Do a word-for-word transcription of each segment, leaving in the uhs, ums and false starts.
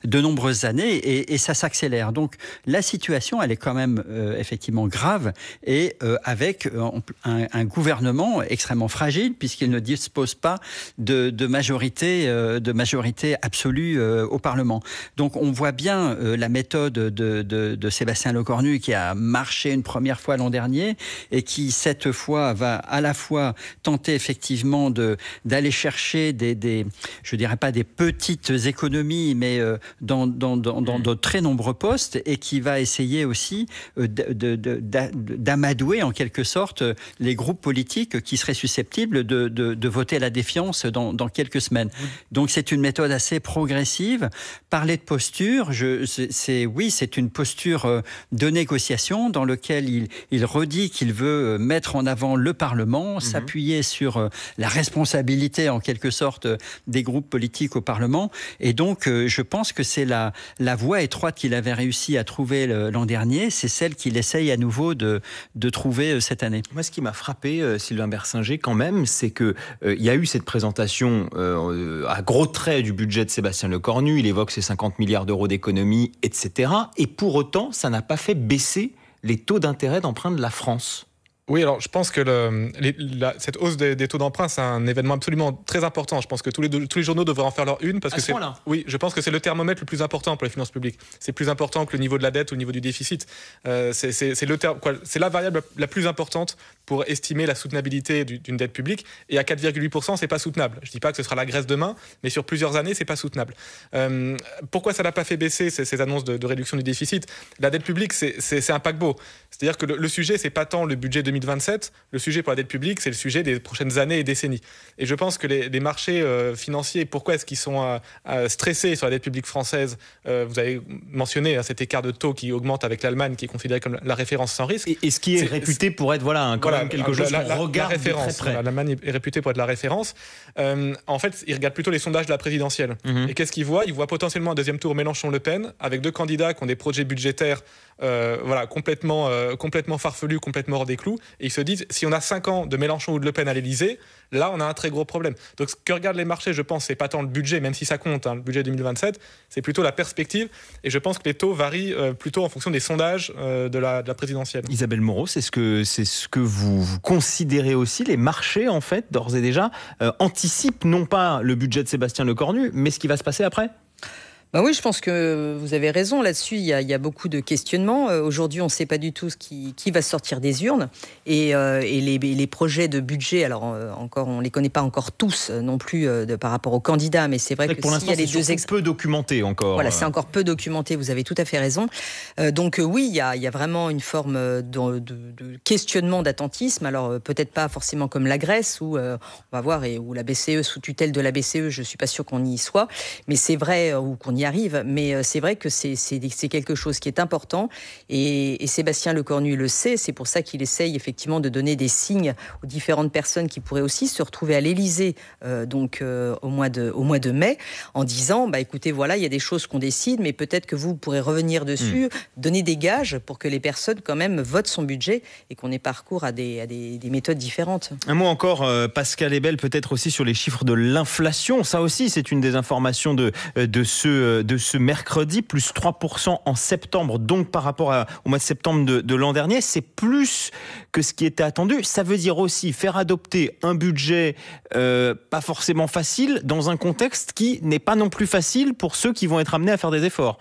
de nombreuses années et, et ça s'accélère. Donc la situation, elle est quand même euh, effectivement grave et euh, avec euh, un, un gouvernement extrêmement fragile puisqu'il ne dispose pas de, de majorité, euh, de majorité absolue euh, au Parlement. Donc on voit bien euh, la méthode de, de, de Sébastien Lecornu qui a marché une première fois l'an dernier et qui cette fois va à la fois tenter effectivement de, d'aller chercher des, des, je dirais pas des petites économies, mais euh, dans, dans, dans, dans de très nombreux postes et qui va essayer aussi euh, de, de, de, d'amadouer en quelque sorte les groupes politiques qui seraient susceptibles de, de, de voter la défiance dans, dans quelques semaines. Donc c'est une méthode assez progressive. Parler de posture, je, c'est, c'est, oui, c'est une posture de négociation dans laquelle il, il redit qu'il veut mettre en avant le Parlement, mmh. s'appuyer sur la responsabilité en quelque sorte des groupes politiques au Parlement. Et donc, je pense que c'est la, la voie étroite qu'il avait réussi à trouver l'an dernier, c'est celle qu'il essaye à nouveau de, de trouver cette année. Moi, ce qui m'a frappé, euh, Sylvain Bersinger, quand même, c'est qu'il euh, y a eu cette présentation euh, à gros traits du budget de Sébastien Lecornu. Il évoque ses cinquante milliards d'euros d'économie, et cetera. Et pour autant, ça n'a pas fait baisser les taux d'intérêt d'emprunt de la France. Oui, alors je pense que le, les, la, cette hausse des, des taux d'emprunt, c'est un événement absolument très important. Je pense que tous les, tous les journaux devraient en faire leur une. Parce à que ce c'est, point-là. Oui, je pense que c'est le thermomètre le plus important pour les finances publiques. C'est plus important que le niveau de la dette ou le niveau du déficit. Euh, c'est, c'est, c'est, le ter- quoi, c'est la variable la plus importante pour estimer la soutenabilité du, d'une dette publique. Et à quatre virgule huit pour cent, c'est pas soutenable. Je dis pas que ce sera la Grèce demain, mais sur plusieurs années, c'est pas soutenable. Euh, pourquoi ça n'a pas fait baisser ces, ces annonces de, de réduction du déficit ? La dette publique, c'est, c'est, c'est un paquebot. C'est-à-dire que le, le sujet, c'est pas tant le budget deux mille vingt-sept. Le sujet pour la dette publique, c'est le sujet des prochaines années et décennies. Et je pense que les, les marchés euh, financiers, pourquoi est-ce qu'ils sont euh, euh, stressés sur la dette publique française ? euh, Vous avez mentionné hein, cet écart de taux qui augmente avec l'Allemagne, qui est considérée comme la référence sans risque. Et, et ce qui est, c'est réputé pour être voilà, quand voilà, même quelque chose la, la, qu'on regarde la référence, de très près. Voilà, L'Allemagne est réputée pour être la référence. Euh, en fait, ils regardent plutôt les sondages de la présidentielle. Mm-hmm. Et qu'est-ce qu'ils voient ? Ils voient potentiellement un deuxième tour Mélenchon-Le Pen, avec deux candidats qui ont des projets budgétaires euh, voilà, complètement, euh, complètement farfelus, complètement hors des clous. Et ils se disent, si on a cinq ans de Mélenchon ou de Le Pen à l'Élysée, là, on a un très gros problème. Donc, ce que regardent les marchés, je pense, c'est pas tant le budget, même si ça compte, hein, le budget deux mille vingt-sept, c'est plutôt la perspective. Et je pense que les taux varient euh, plutôt en fonction des sondages euh, de, la, de la présidentielle. Isabelle Moreau, c'est ce que, c'est ce que vous, vous considérez aussi. Les marchés, en fait, d'ores et déjà, euh, anticipent non pas le budget de Sébastien Lecornu, mais ce qui va se passer après ? Ben oui, je pense que vous avez raison là-dessus. Il y a, il y a beaucoup de questionnements. Euh, aujourd'hui, on ne sait pas du tout ce qui, qui va sortir des urnes. Et, euh, et les, les projets de budget, alors euh, encore, on ne les connaît pas encore tous euh, non plus euh, de, par rapport aux candidats, mais c'est vrai c'est que pour l'instant, s'il y a les c'est deux ex... peu documenté encore. Voilà, c'est encore peu documenté. Vous avez tout à fait raison. Euh, donc euh, oui, il y, a, il y a vraiment une forme de, de, de questionnement, d'attentisme. Alors euh, peut-être pas forcément comme la Grèce, où euh, on va voir, et où la B C E, sous tutelle de la B C E, je suis pas sûr qu'on y soit, mais c'est vrai, ou qu'on y arrive. Mais c'est vrai que c'est, c'est, c'est quelque chose qui est important et, et Sébastien Lecornu le sait. C'est pour ça qu'il essaye effectivement de donner des signes aux différentes personnes qui pourraient aussi se retrouver à l'Élysée euh, donc euh, au mois de au mois de mai, en disant bah écoutez voilà il y a des choses qu'on décide, mais peut-être que vous pourrez revenir dessus, mmh. donner des gages pour que les personnes quand même votent son budget et qu'on ait parcours à des à des, des méthodes différentes. Un mot encore, euh, Pascal Ebel, peut-être aussi sur les chiffres de l'inflation. Ça aussi c'est une des informations de de ce de ce mercredi. Mercredi, plus trois pour cent en septembre, donc par rapport à, au mois de septembre de, de l'an dernier, c'est plus que ce qui était attendu. Ça veut dire aussi faire adopter un budget euh, pas forcément facile dans un contexte qui n'est pas non plus facile pour ceux qui vont être amenés à faire des efforts.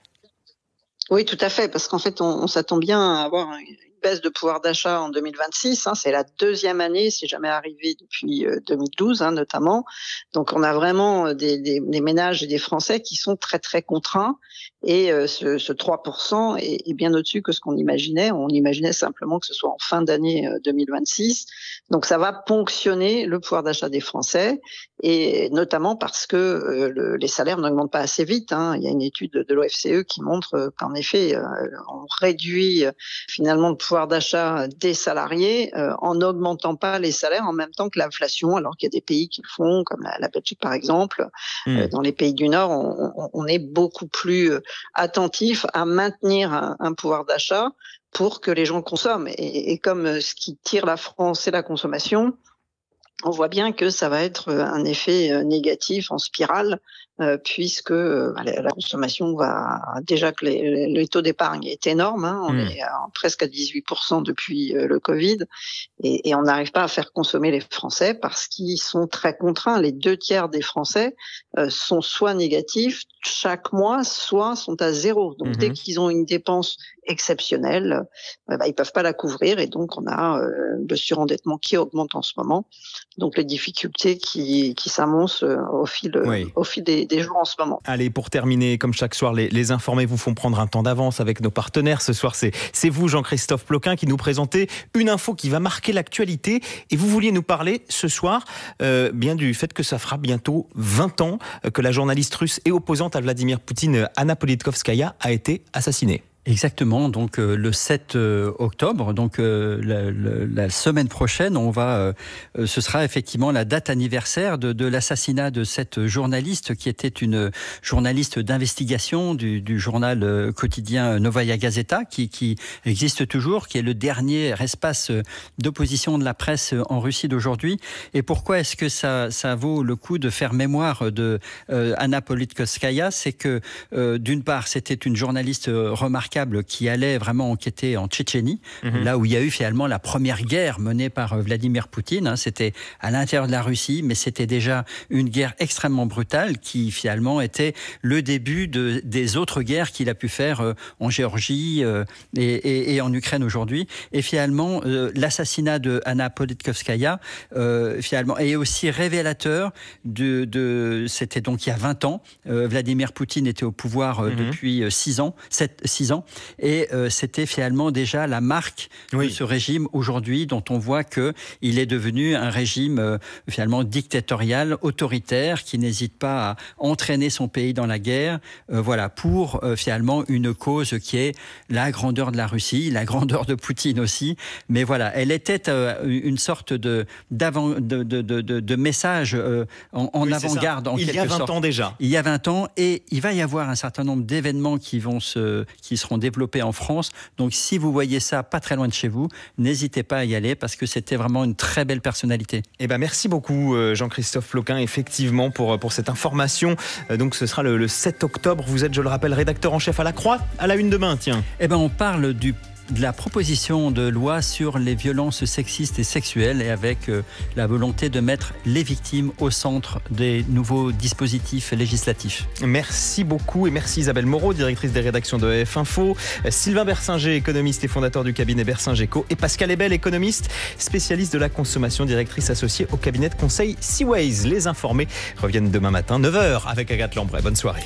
Oui, tout à fait, parce qu'en fait, on, on s'attend bien à avoir un baisse de pouvoir d'achat en deux mille vingt-six. Hein, c'est la deuxième année, c'est jamais arrivé depuis euh, deux mille douze, hein, notamment. Donc, on a vraiment des, des, des ménages et des Français qui sont très, très contraints. Et euh, ce, ce trois pour cent est, est bien au-dessus que ce qu'on imaginait. On imaginait simplement que ce soit en fin d'année euh, deux mille vingt-six. Donc, ça va ponctionner le pouvoir d'achat des Français, et notamment parce que euh, le, les salaires n'augmentent pas assez vite. Hein. Il y a une étude de l'O F C E qui montre euh, qu'en effet, euh, on réduit euh, finalement le pouvoir d'achat des salariés euh, en n'augmentant pas les salaires en même temps que l'inflation, alors qu'il y a des pays qui le font, comme la, la Belgique par exemple. Mmh. Euh, dans les pays du Nord, on, on, on est beaucoup plus euh, attentif à maintenir un, un pouvoir d'achat pour que les gens consomment. Et, et comme ce qui tire la France, c'est la consommation, on voit bien que ça va être un effet négatif en spirale euh, puisque euh, la, la consommation va déjà que les, les taux d'épargne est énorme, hein, on mmh. est à, presque à dix-huit pour cent depuis euh, le Covid, et, et on n'arrive pas à faire consommer les Français parce qu'ils sont très contraints. Les deux tiers des Français euh, sont soit négatifs chaque mois, soit sont à zéro. Donc mmh. dès qu'ils ont une dépense exceptionnelle, euh, bah, ils peuvent pas la couvrir, et donc on a euh, le surendettement qui augmente en ce moment. Donc les difficultés qui, qui s'annoncent euh, au fil, oui. au fil des, des jours en ce moment. Allez, pour terminer, comme chaque soir, les, les informés vous font prendre un temps d'avance avec nos partenaires. Ce soir, c'est, c'est vous, Jean-Christophe Ploquin, qui nous présentez une info qui va marquer l'actualité. Et vous vouliez nous parler ce soir euh, bien du fait que ça fera bientôt vingt ans que la journaliste russe et opposante à Vladimir Poutine, Anna Politkovskaya, a été assassinée. Exactement, donc euh, le sept octobre, donc euh, la, la, la semaine prochaine, on va, euh, ce sera effectivement la date anniversaire de, de l'assassinat de cette journaliste qui était une journaliste d'investigation du, du journal euh, quotidien Novaya Gazeta, qui, qui existe toujours, qui est le dernier espace d'opposition de la presse en Russie d'aujourd'hui. Et pourquoi est-ce que ça, ça vaut le coup de faire mémoire de euh, Anna Politkovskaya? C'est que euh, d'une part, c'était une journaliste remarquable qui allait vraiment enquêter en Tchétchénie, mmh. là où il y a eu finalement la première guerre menée par Vladimir Poutine. Hein, c'était à l'intérieur de la Russie, mais c'était déjà une guerre extrêmement brutale qui finalement était le début de, des autres guerres qu'il a pu faire euh, en Géorgie euh, et, et, et en Ukraine aujourd'hui. Et finalement, euh, l'assassinat de Anna Politkovskaya euh, finalement est aussi révélateur de, de c'était donc il y a vingt ans. Euh, Vladimir Poutine était au pouvoir euh, mmh. depuis six ans, sept, six ans. Et euh, c'était finalement déjà la marque oui. de ce régime aujourd'hui, dont on voit que il est devenu un régime euh, finalement dictatorial, autoritaire, qui n'hésite pas à entraîner son pays dans la guerre, euh, voilà, pour euh, finalement une cause qui est la grandeur de la Russie, la grandeur de Poutine aussi. Mais voilà, elle était euh, une sorte de d'avant, de, de, de, de, de message euh, en, en oui, avant-garde en il quelque y a vingt sorte. ans déjà. Il y a vingt ans, et il va y avoir un certain nombre d'événements qui vont se, qui seront développés en France. Donc si vous voyez ça pas très loin de chez vous, n'hésitez pas à y aller parce que c'était vraiment une très belle personnalité. Eh ben merci beaucoup Jean-Christophe Ploquin, effectivement, pour, pour cette information. Donc ce sera le, le sept octobre. Vous êtes, je le rappelle, rédacteur en chef à La Croix, à la une demain, tiens. Eh ben on parle du de la proposition de loi sur les violences sexistes et sexuelles, et avec euh, la volonté de mettre les victimes au centre des nouveaux dispositifs législatifs. Merci beaucoup, et merci Isabelle Moreau, directrice des rédactions de F Info, Sylvain Bersinger, économiste et fondateur du cabinet Bersinger-Co, et Pascal Ebel, économiste, spécialiste de la consommation, directrice associée au cabinet de conseil Seaways. Les informés reviennent demain matin, neuf heures, avec Agathe Lambray. Bonne soirée.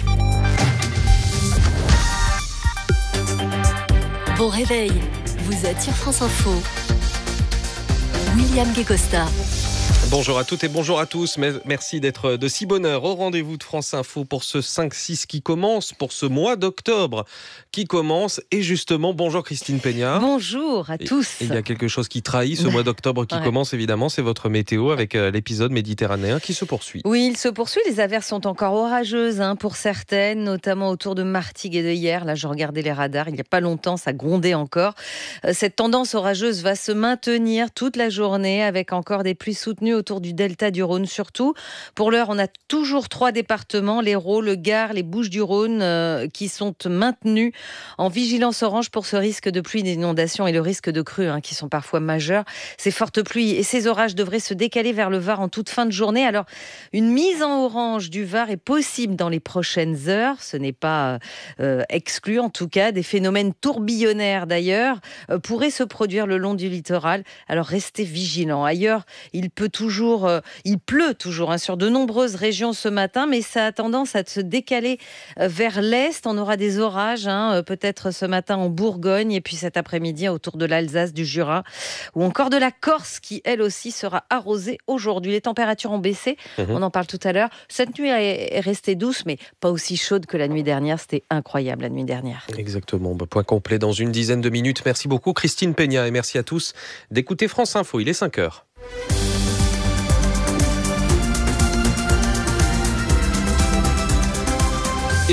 Bon réveil, vous êtes sur France Info. William Guécosta. Bonjour à toutes et bonjour à tous. Merci d'être de si bonne heure au rendez-vous de France Info pour ce cinq six qui commence, pour ce mois d'octobre qui commence. Et justement, bonjour Christine Peña. Bonjour à tous. Et il y a quelque chose qui trahit ce mois d'octobre qui ouais. commence, évidemment, c'est votre météo avec l'épisode méditerranéen qui se poursuit. Oui, il se poursuit. Les averses sont encore orageuses hein, pour certaines, notamment autour de Martigues et de Hyères. Là, je regardais les radars, il n'y a pas longtemps, ça grondait encore. Cette tendance orageuse va se maintenir toute la journée avec encore des pluies soutenues autour du delta du Rhône surtout. Pour l'heure, on a toujours trois départements, l'Hérault, le Gard, les Bouches-du-Rhône, euh, qui sont maintenus en vigilance orange pour ce risque de pluie, d'inondation et le risque de crues, hein, qui sont parfois majeurs. Ces fortes pluies et ces orages devraient se décaler vers le Var en toute fin de journée. Alors, une mise en orange du Var est possible dans les prochaines heures. Ce n'est pas euh, exclu, en tout cas. Des phénomènes tourbillonnaires, d'ailleurs, euh, pourraient se produire le long du littoral. Alors, restez vigilants. Ailleurs, il peut toujours, euh, il pleut toujours hein, sur de nombreuses régions ce matin, mais ça a tendance à se décaler euh, vers l'est. On aura des orages, hein, euh, peut-être ce matin en Bourgogne, et puis cet après-midi autour de l'Alsace, du Jura, ou encore de la Corse, qui elle aussi sera arrosée aujourd'hui. Les températures ont baissé, mmh. on en parle tout à l'heure. Cette nuit est restée douce, mais pas aussi chaude que la nuit dernière. C'était incroyable la nuit dernière. Exactement. Point complet dans une dizaine de minutes. Merci beaucoup Christine Peña, et merci à tous d'écouter France Info. Il est cinq heures.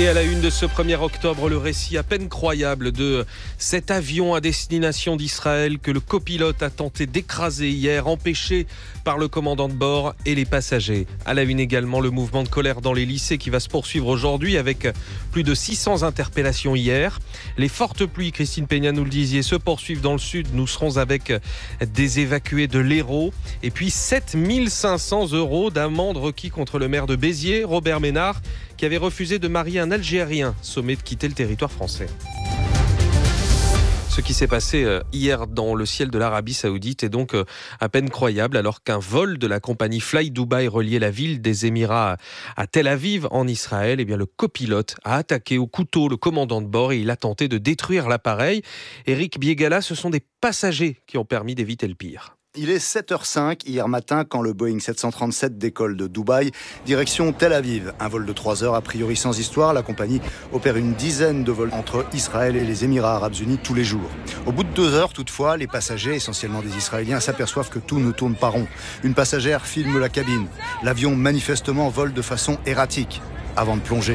Et à la une de ce premier octobre, le récit à peine croyable de cet avion à destination d'Israël que le copilote a tenté d'écraser hier, empêché par le commandant de bord et les passagers. À la une également, le mouvement de colère dans les lycées qui va se poursuivre aujourd'hui avec plus de six cents interpellations hier. Les fortes pluies, Christine Peña nous le disiez, se poursuivent dans le sud. Nous serons avec des évacués de l'Hérault. Et puis sept mille cinq cents euros d'amende requis contre le maire de Béziers, Robert Ménard, qui avait refusé de marier un Algérien sommé de quitter le territoire français. Ce qui s'est passé hier dans le ciel de l'Arabie Saoudite est donc à peine croyable, alors qu'un vol de la compagnie Fly Dubai reliait la ville des Émirats à Tel Aviv en Israël. Eh bien, le copilote a attaqué au couteau le commandant de bord et il a tenté de détruire l'appareil. Éric Biegala, ce sont des passagers qui ont permis d'éviter le pire. Il est sept heures cinq hier matin quand le Boeing sept cent trente-sept décolle de Dubaï, direction Tel Aviv. Un vol de trois heures, a priori sans histoire. La compagnie opère une dizaine de vols entre Israël et les Émirats Arabes Unis tous les jours. Au bout de deux heures, toutefois, les passagers, essentiellement des Israéliens, s'aperçoivent que tout ne tourne pas rond. Une passagère filme la cabine. L'avion, manifestement, vole de façon erratique avant de plonger.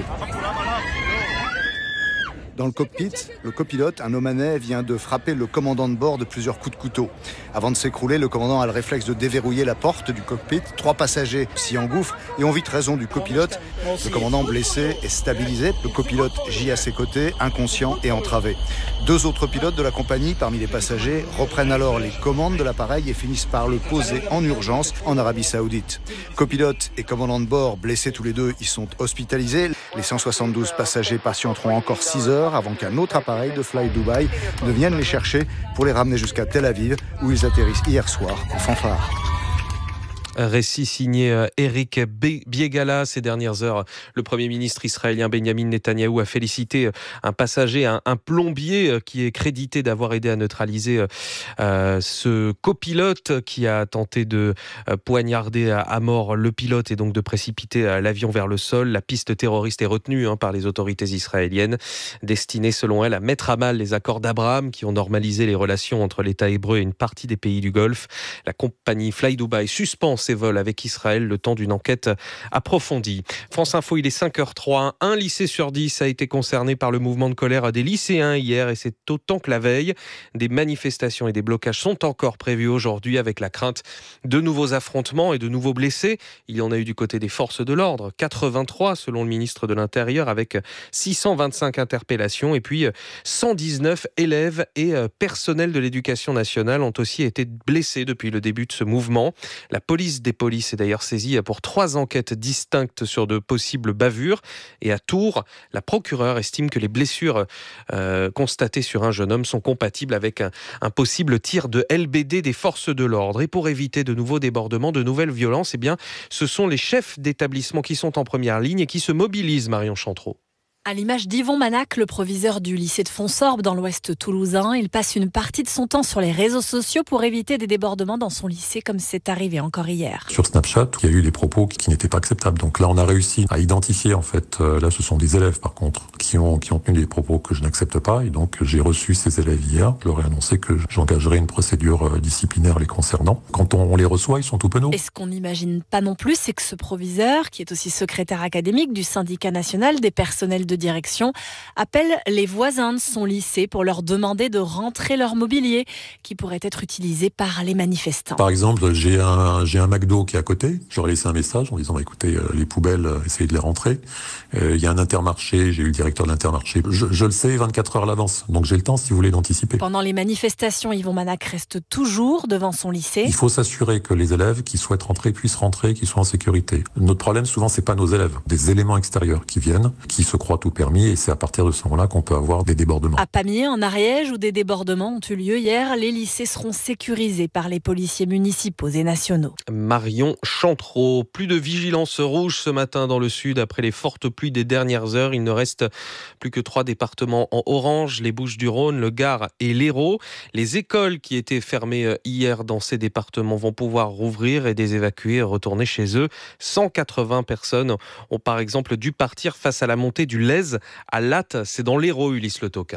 Dans le cockpit, le copilote, un Omanais, vient de frapper le commandant de bord de plusieurs coups de couteau. Avant de s'écrouler, le commandant a le réflexe de déverrouiller la porte du cockpit. Trois passagers s'y engouffrent et ont vite raison du copilote. Le commandant blessé est stabilisé. Le copilote gît à ses côtés, inconscient et entravé. Deux autres pilotes de la compagnie, parmi les passagers, reprennent alors les commandes de l'appareil et finissent par le poser en urgence en Arabie Saoudite. Copilote et commandant de bord, blessés tous les deux, ils sont hospitalisés. Les cent soixante-douze passagers patienteront encore six heures avant qu'un autre appareil de Fly Dubai ne vienne les chercher pour les ramener jusqu'à Tel Aviv où ils atterrissent hier soir en fanfare. Récit signé Éric Biegala. Ces dernières heures, le Premier ministre israélien Benjamin Netanyahou a félicité un passager, un, un plombier qui est crédité d'avoir aidé à neutraliser euh, ce copilote qui a tenté de euh, poignarder à, à mort le pilote et donc de précipiter euh, l'avion vers le sol. La piste terroriste est retenue hein, par les autorités israéliennes, destinée selon elle à mettre à mal les accords d'Abraham qui ont normalisé les relations entre l'État hébreu et une partie des pays du Golfe. La compagnie Fly Dubai suspend ses vols avec Israël le temps d'une enquête approfondie. France Info, il est cinq heures trois. Un lycée sur dix a été concerné par le mouvement de colère des lycéens hier et c'est autant que la veille. Des manifestations et des blocages sont encore prévus aujourd'hui avec la crainte de nouveaux affrontements et de nouveaux blessés. Il y en a eu du côté des forces de l'ordre, quatre-vingt-trois selon le ministre de l'Intérieur avec six cent vingt-cinq interpellations et puis cent dix-neuf élèves et personnels de l'éducation nationale ont aussi été blessés depuis le début de ce mouvement. La police des polices est d'ailleurs saisie pour trois enquêtes distinctes sur de possibles bavures. Et à Tours, la procureure estime que les blessures euh, constatées sur un jeune homme sont compatibles avec un, un possible tir de L B D des forces de l'ordre. Et pour éviter de nouveaux débordements, de nouvelles violences, eh bien, ce sont les chefs d'établissement qui sont en première ligne et qui se mobilisent, Marion Chantreau. À l'image d'Yvon Manac, le proviseur du lycée de Fonsorbe dans l'ouest toulousain, il passe une partie de son temps sur les réseaux sociaux pour éviter des débordements dans son lycée comme c'est arrivé encore hier. Sur Snapchat, il y a eu des propos qui n'étaient pas acceptables. Donc là, on a réussi à identifier, en fait, euh, là, ce sont des élèves, par contre, qui ont, qui ont tenu des propos que je n'accepte pas. Et donc, j'ai reçu ces élèves hier. Je leur ai annoncé que j'engagerais une procédure disciplinaire les concernant. Quand on, on les reçoit, ils sont tout penauds. Et ce qu'on n'imagine pas non plus, c'est que ce proviseur, qui est aussi secrétaire académique du syndicat national des personnels de direction, appelle les voisins de son lycée pour leur demander de rentrer leur mobilier qui pourrait être utilisé par les manifestants. Par exemple, j'ai un, j'ai un McDo qui est à côté. Je leur ai laissé un message en disant bah, écoutez, euh, les poubelles, euh, essayez de les rentrer. Euh, il y a un Intermarché, j'ai eu le directeur de l'Intermarché. Je, je le sais vingt-quatre heures à l'avance, donc j'ai le temps si vous voulez d'anticiper. Pendant les manifestations, Yvon Manac reste toujours devant son lycée. Il faut s'assurer que les élèves qui souhaitent rentrer puissent rentrer, qu'ils soient en sécurité. Notre problème souvent, c'est pas nos élèves, des éléments extérieurs qui viennent, qui se croient tout permis. Et c'est à partir de ce moment-là qu'on peut avoir des débordements. À Pamiers, en Ariège, où des débordements ont eu lieu hier, les lycées seront sécurisés par les policiers municipaux et nationaux. Marion Chantreau. Plus de vigilance rouge ce matin dans le sud après les fortes pluies des dernières heures. Il ne reste plus que trois départements en orange, les Bouches-du-Rhône, le Gard et l'Hérault. Les écoles qui étaient fermées hier dans ces départements vont pouvoir rouvrir et des évacués retourner chez eux. cent quatre-vingts personnes ont par exemple dû partir face à la montée du Lez à Latte, c'est dans l'Hérault, Ulysse Le Toquin.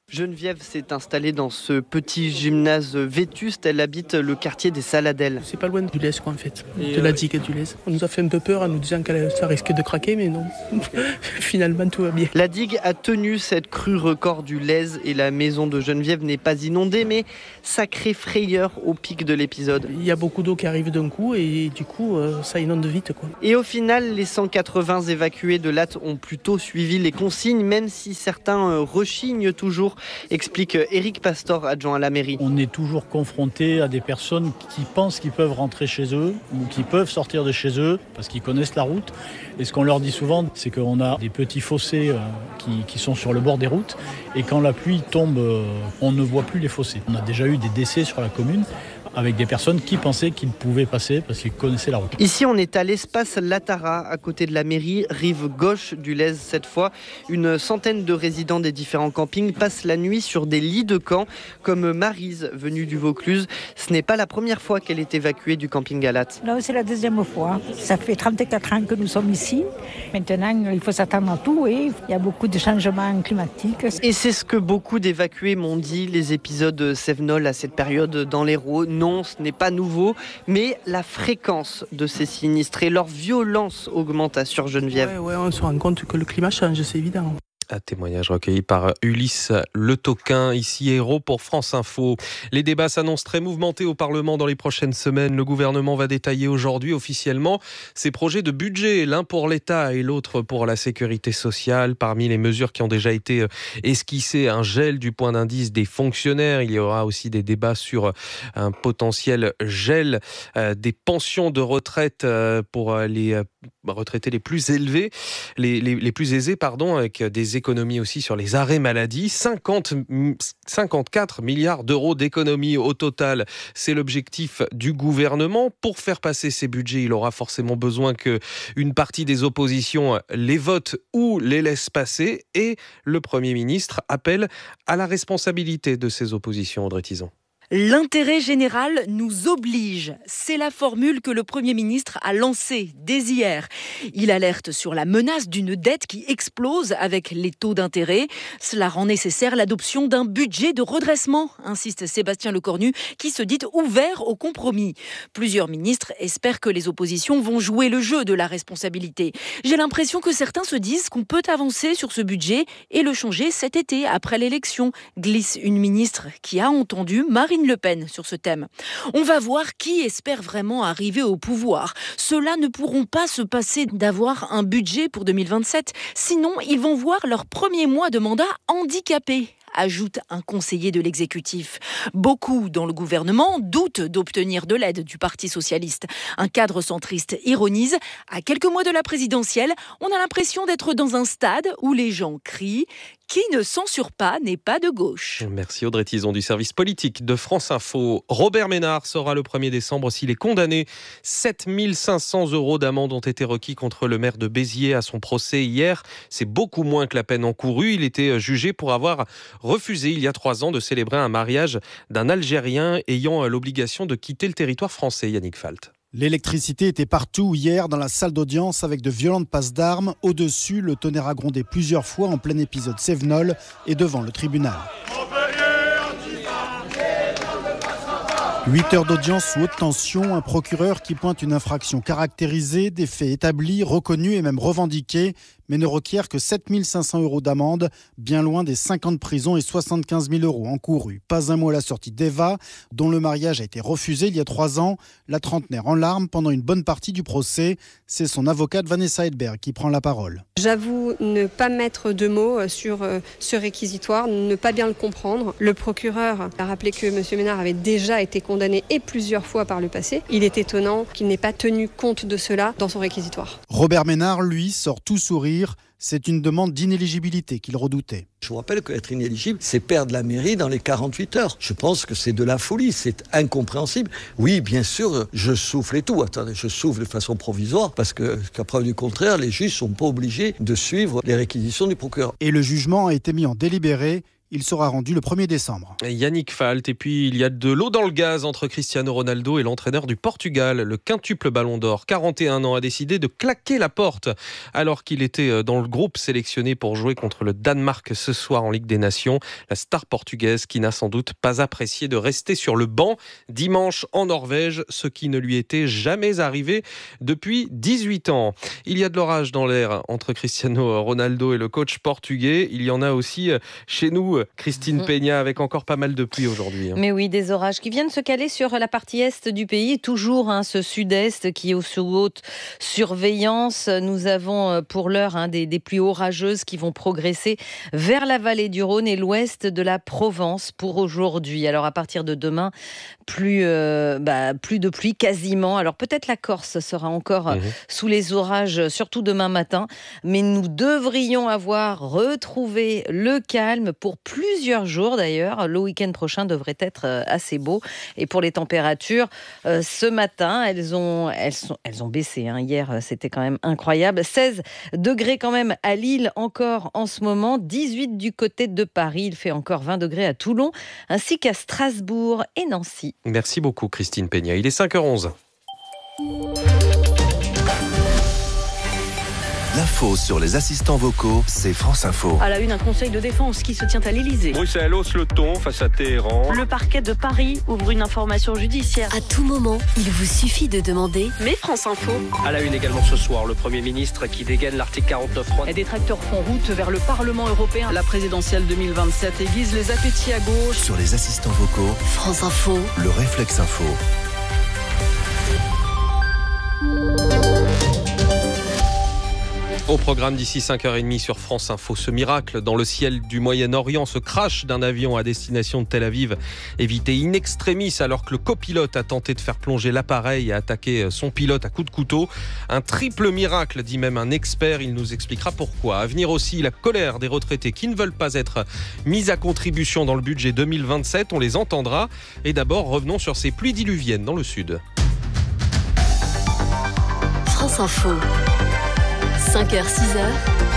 Geneviève s'est installée dans ce petit gymnase vétuste. Elle habite le quartier des Saladelles. C'est pas loin du Lez, quoi, en fait, Et de la digue du Lez. On nous a fait un peu peur en nous disant que ça risquait de craquer, mais non. Finalement, tout va bien. La digue a tenu cette crue record du Lez et la maison de Geneviève n'est pas inondée, mais sacrée frayeur au pic de l'épisode. Il y a beaucoup d'eau qui arrive d'un coup et du coup, ça inonde vite, quoi. Et au final, les cent quatre-vingts évacués de Latte ont plutôt suivi les consignes, même si certains rechignent toujours, explique Éric Pastor, adjoint à la mairie. On est toujours confronté à des personnes qui pensent qu'ils peuvent rentrer chez eux ou qui peuvent sortir de chez eux parce qu'ils connaissent la route. Et ce qu'on leur dit souvent, c'est qu'on a des petits fossés qui, qui sont sur le bord des routes et quand la pluie tombe, on ne voit plus les fossés. On a déjà eu des décès sur la commune avec des personnes qui pensaient qu'ils pouvaient passer parce qu'ils connaissaient la route. Ici, on est à l'espace Latara, à côté de la mairie, rive gauche du Lez cette fois. Une centaine de résidents des différents campings passent la nuit sur des lits de camp, comme Maryse, venue du Vaucluse. Ce n'est pas la première fois qu'elle est évacuée du camping à Latte. Non, c'est la deuxième fois. Ça fait trente-quatre ans que nous sommes ici. Maintenant, il faut s'attendre à tout et il y a beaucoup de changements climatiques. Et c'est ce que beaucoup d'évacués m'ont dit, les épisodes Sevenol à cette période dans l'Hérault. Non, ce n'est pas nouveau, mais la fréquence de ces sinistrés, leur violence augmente sur Geneviève. Ouais, ouais, on se rend compte que le climat change, c'est évident. Un témoignage recueilli par Ulysse Le Toquin, ici Hérault pour France Info. Les débats s'annoncent très mouvementés au Parlement dans les prochaines semaines. Le gouvernement va détailler aujourd'hui officiellement ses projets de budget, l'un pour l'État et l'autre pour la sécurité sociale. Parmi les mesures qui ont déjà été esquissées, un gel du point d'indice des fonctionnaires. Il y aura aussi des débats sur un potentiel gel des pensions de retraite pour les retraités les plus élevés, les, les, les plus aisés, pardon, avec des économies aussi sur les arrêts maladie. cinquante, cinquante-quatre milliards d'euros d'économies au total. C'est l'objectif du gouvernement. Pour faire passer ces budgets, il aura forcément besoin qu'une partie des oppositions les vote ou les laisse passer. Et le Premier ministre appelle à la responsabilité de ces oppositions, Audrey Tizon. L'intérêt général nous oblige. C'est la formule que le Premier ministre a lancée dès hier. Il alerte sur la menace d'une dette qui explose avec les taux d'intérêt. Cela rend nécessaire l'adoption d'un budget de redressement, insiste Sébastien Lecornu, qui se dit ouvert au compromis. Plusieurs ministres espèrent que les oppositions vont jouer le jeu de la responsabilité. J'ai l'impression que certains se disent qu'on peut avancer sur ce budget et le changer cet été, après l'élection, glisse une ministre qui a entendu Marine Le Pen sur ce thème. On va voir qui espère vraiment arriver au pouvoir. Ceux-là ne pourront pas se passer d'avoir un budget pour deux mille vingt-sept. Sinon, ils vont voir leur premier mois de mandat handicapé, ajoute un conseiller de l'exécutif. Beaucoup dans le gouvernement doutent d'obtenir de l'aide du Parti socialiste. Un cadre centriste ironise. À quelques mois de la présidentielle, on a l'impression d'être dans un stade où les gens crient « Qui ne censure pas n'est pas de gauche ». Merci Audrey Tizon du service politique de France Info. Robert Ménard sera le premier décembre s'il est condamné. sept mille cinq cents euros d'amende ont été requis contre le maire de Béziers à son procès hier. C'est beaucoup moins que la peine encourue. Il était jugé pour avoir refusé il y a trois ans de célébrer un mariage d'un Algérien ayant l'obligation de quitter le territoire français. Yannick Falt. L'électricité était partout hier dans la salle d'audience avec de violentes passes d'armes. Au-dessus, le tonnerre a grondé plusieurs fois en plein épisode Sevenol et devant le tribunal. Huit heures d'audience sous haute tension, un procureur qui pointe une infraction caractérisée, des faits établis, reconnus et même revendiqués, mais ne requiert que sept mille cinq cents euros d'amende, bien loin des cinquante prisons et soixante-quinze mille euros encourus. Pas un mot à la sortie d'Eva, dont le mariage a été refusé il y a trois ans. La trentenaire en larmes pendant une bonne partie du procès. C'est son avocate Vanessa Hedberg qui prend la parole. J'avoue ne pas mettre de mots sur ce réquisitoire, ne pas bien le comprendre. Le procureur a rappelé que M. Ménard avait déjà été condamné et plusieurs fois par le passé. Il est étonnant qu'il n'ait pas tenu compte de cela dans son réquisitoire. Robert Ménard, lui, sort tout sourire. C'est une demande d'inéligibilité qu'il redoutait. Je vous rappelle qu'être inéligible, c'est perdre la mairie dans les quarante-huit heures. Je pense que c'est de la folie, c'est incompréhensible. Oui, bien sûr, je souffle et tout. Attendez, je souffle de façon provisoire parce que, qu'à preuve du contraire, les juges ne sont pas obligés de suivre les réquisitions du procureur. Et le jugement a été mis en délibéré. Il sera rendu le premier décembre. Yannick Falt, et puis il y a de l'eau dans le gaz entre Cristiano Ronaldo et l'entraîneur du Portugal. Le quintuple ballon d'or, quarante et un ans, a décidé de claquer la porte alors qu'il était dans le groupe sélectionné pour jouer contre le Danemark ce soir en Ligue des Nations. La star portugaise qui n'a sans doute pas apprécié de rester sur le banc dimanche en Norvège, ce qui ne lui était jamais arrivé depuis dix-huit ans. Il y a de l'orage dans l'air entre Cristiano Ronaldo et le coach portugais. Il y en a aussi chez nous, Christine Peña, avec encore pas mal de pluie aujourd'hui. Mais oui, des orages qui viennent se caler sur la partie est du pays. Toujours hein, ce sud-est qui est sous haute surveillance. Nous avons pour l'heure hein, des, des pluies orageuses qui vont progresser vers la vallée du Rhône et l'ouest de la Provence pour aujourd'hui. Alors à partir de demain, plus, euh, bah, plus de pluie quasiment. Alors peut-être la Corse sera encore mmh. sous les orages, surtout demain matin. Mais nous devrions avoir retrouvé le calme pour plusieurs jours d'ailleurs. Le week-end prochain devrait être assez beau. Et pour les températures, euh, ce matin, elles ont, elles sont, elles ont baissé. Hein. Hier, c'était quand même incroyable. seize degrés quand même à Lille encore en ce moment. dix-huit du côté de Paris. Il fait encore vingt degrés à Toulon, ainsi qu'à Strasbourg et Nancy. Merci beaucoup Christine Peña. Il est cinq heures onze. L'info sur les assistants vocaux, c'est France Info. À la une, un conseil de défense qui se tient à l'Elysée. Bruxelles hausse le ton face à Téhéran. Le parquet de Paris ouvre une information judiciaire. À tout moment, il vous suffit de demander. Mais France Info. À la une également ce soir, le Premier ministre qui dégaine l'article quarante-neuf trois. Les détracteurs font route vers le Parlement européen. La présidentielle deux mille vingt-sept aiguise les appétits à gauche. Sur les assistants vocaux, France Info. Le réflexe info. Au programme d'ici cinq heures trente sur France Info, ce miracle dans le ciel du Moyen-Orient, ce crash d'un avion à destination de Tel Aviv, évité in extremis alors que le copilote a tenté de faire plonger l'appareil et a attaqué son pilote à coups de couteau. Un triple miracle, dit même un expert, il nous expliquera pourquoi. À venir aussi, la colère des retraités qui ne veulent pas être mis à contribution dans le budget deux mille vingt-sept, on les entendra. Et d'abord, revenons sur ces pluies diluviennes dans le sud. France Info. cinq heures, six heures.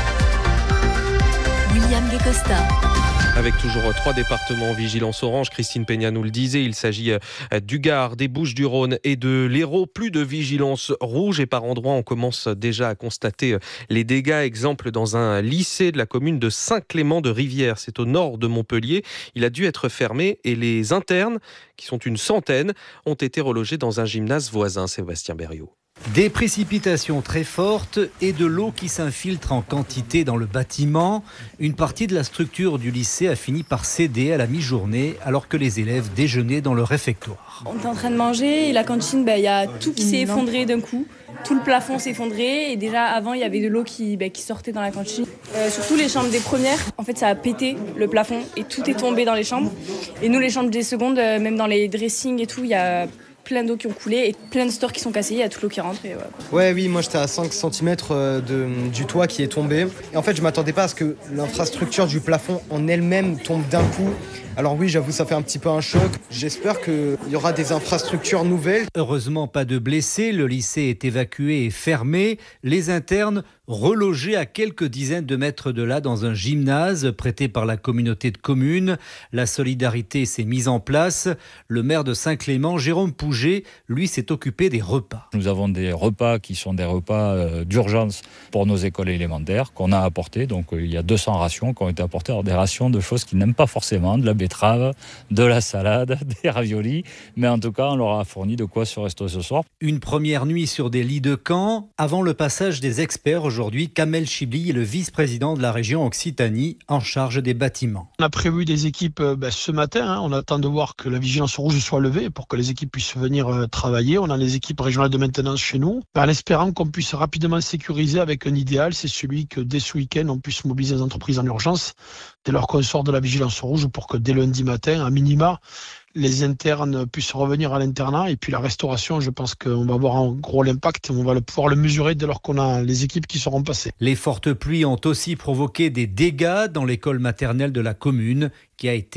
William Guécosta. Avec toujours trois départements en vigilance orange, Christine Peña nous le disait, il s'agit du Gard, des Bouches-du-Rhône et de l'Hérault. Plus de vigilance rouge et par endroits, on commence déjà à constater les dégâts. Exemple dans un lycée de la commune de Saint-Clément-de-Rivière, c'est au nord de Montpellier. Il a dû être fermé et les internes, qui sont une centaine, ont été relogés dans un gymnase voisin. Sébastien Berriot. Des précipitations très fortes et de l'eau qui s'infiltre en quantité dans le bâtiment. Une partie de la structure du lycée a fini par céder à la mi-journée alors que les élèves déjeunaient dans le réfectoire. On était en train de manger et la cantine, bah, y a tout qui s'est effondré d'un coup. Tout le plafond s'est effondré et déjà avant il y avait de l'eau qui, bah, qui sortait dans la cantine. Euh, surtout les chambres des premières, en fait ça a pété le plafond et tout est tombé dans les chambres. Et nous les chambres des secondes, euh, même dans les dressings et tout, il y a plein d'eau qui ont coulé et plein de stores qui sont cassés, il y a toute l'eau qui rentre. Et ouais. ouais, oui, moi j'étais à cinq centimètres de, du toit qui est tombé. Et en fait, je m'attendais pas à ce que l'infrastructure du plafond en elle-même tombe d'un coup. Alors oui, j'avoue, ça fait un petit peu un choc. J'espère qu'il y aura des infrastructures nouvelles. Heureusement, pas de blessés. Le lycée est évacué et fermé. Les internes relogés à quelques dizaines de mètres de là dans un gymnase prêté par la communauté de communes. La solidarité s'est mise en place. Le maire de Saint-Clément, Jérôme Pouget, lui, s'est occupé des repas. Nous avons des repas qui sont des repas d'urgence pour nos écoles élémentaires qu'on a apportés. Donc il y a deux cents rations qui ont été apportées. Alors, des rations de choses qu'ils n'aiment pas forcément, de la betterave, de la salade, des raviolis. Mais en tout cas, on leur a fourni de quoi se rester ce soir. Une première nuit sur des lits de camp avant le passage des experts. Aujourd'hui, Kamel Chibli est le vice-président de la région Occitanie en charge des bâtiments. On a prévu des équipes ben, ce matin. Hein. On attend de voir que la vigilance rouge soit levée pour que les équipes puissent venir euh, travailler. On a les équipes régionales de maintenance chez nous, en espérant qu'on puisse rapidement sécuriser avec un idéal. C'est celui que dès ce week-end, on puisse mobiliser les entreprises en urgence dès lors qu'on sort de la vigilance rouge pour que dès lundi matin, à minima, les internes puissent revenir à l'internat. Et puis la restauration, je pense qu'on va avoir un gros impact. On va pouvoir le mesurer dès lors qu'on a les équipes qui seront passées. Les fortes pluies ont aussi provoqué des dégâts dans l'école maternelle de la commune qui a été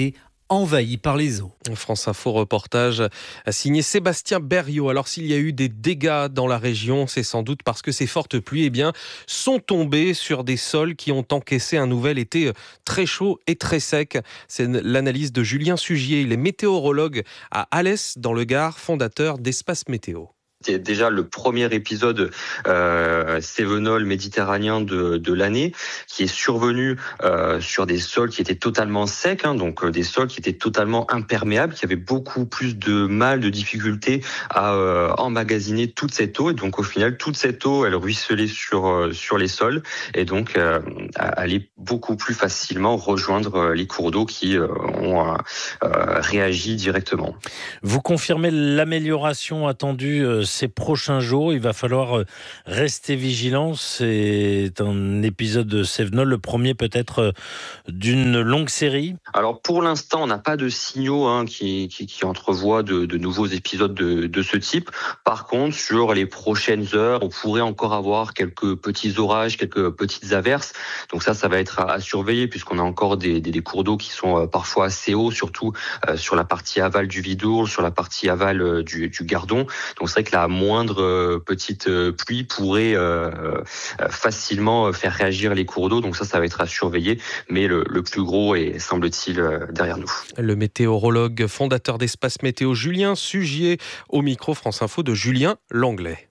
envahi par les eaux. France Info reportage a signé Sébastien Berriot. Alors s'il y a eu des dégâts dans la région, c'est sans doute parce que ces fortes pluies eh bien, sont tombées sur des sols qui ont encaissé un nouvel été très chaud et très sec. C'est l'analyse de Julien Sugier. Il est météorologue à Alès dans le Gard, fondateur d'Espace Météo. C'est déjà le premier épisode euh, cévenol méditerranéen de, de l'année qui est survenu euh, sur des sols qui étaient totalement secs, hein, donc euh, des sols qui étaient totalement imperméables, qui avaient beaucoup plus de mal, de difficultés à euh, emmagasiner toute cette eau. Et donc au final, toute cette eau, elle ruisselait sur euh, sur les sols et donc euh, allait beaucoup plus facilement rejoindre les cours d'eau qui euh, ont euh, réagi directement. Vous confirmez l'amélioration attendue euh, ces prochains jours, il va falloir rester vigilant. C'est un épisode de cévenol, le premier peut-être d'une longue série. Alors pour l'instant, on n'a pas de signaux hein, qui, qui, qui entrevoient de, de nouveaux épisodes de, de ce type. Par contre, sur les prochaines heures, on pourrait encore avoir quelques petits orages, quelques petites averses. Donc ça, ça va être à, à surveiller puisqu'on a encore des, des, des cours d'eau qui sont parfois assez hauts, surtout euh, sur la partie aval du Vidourle, sur la partie aval euh, du, du Gardon. Donc c'est vrai que la moindre euh, petite euh, pluie pourrait euh, euh, facilement faire réagir les cours d'eau. Donc ça, ça va être à surveiller. Mais le, le plus gros est, semble-t-il, euh, derrière nous. Le météorologue fondateur d'Espace Météo, Julien Sugier, au micro France Info de Julien Langlais.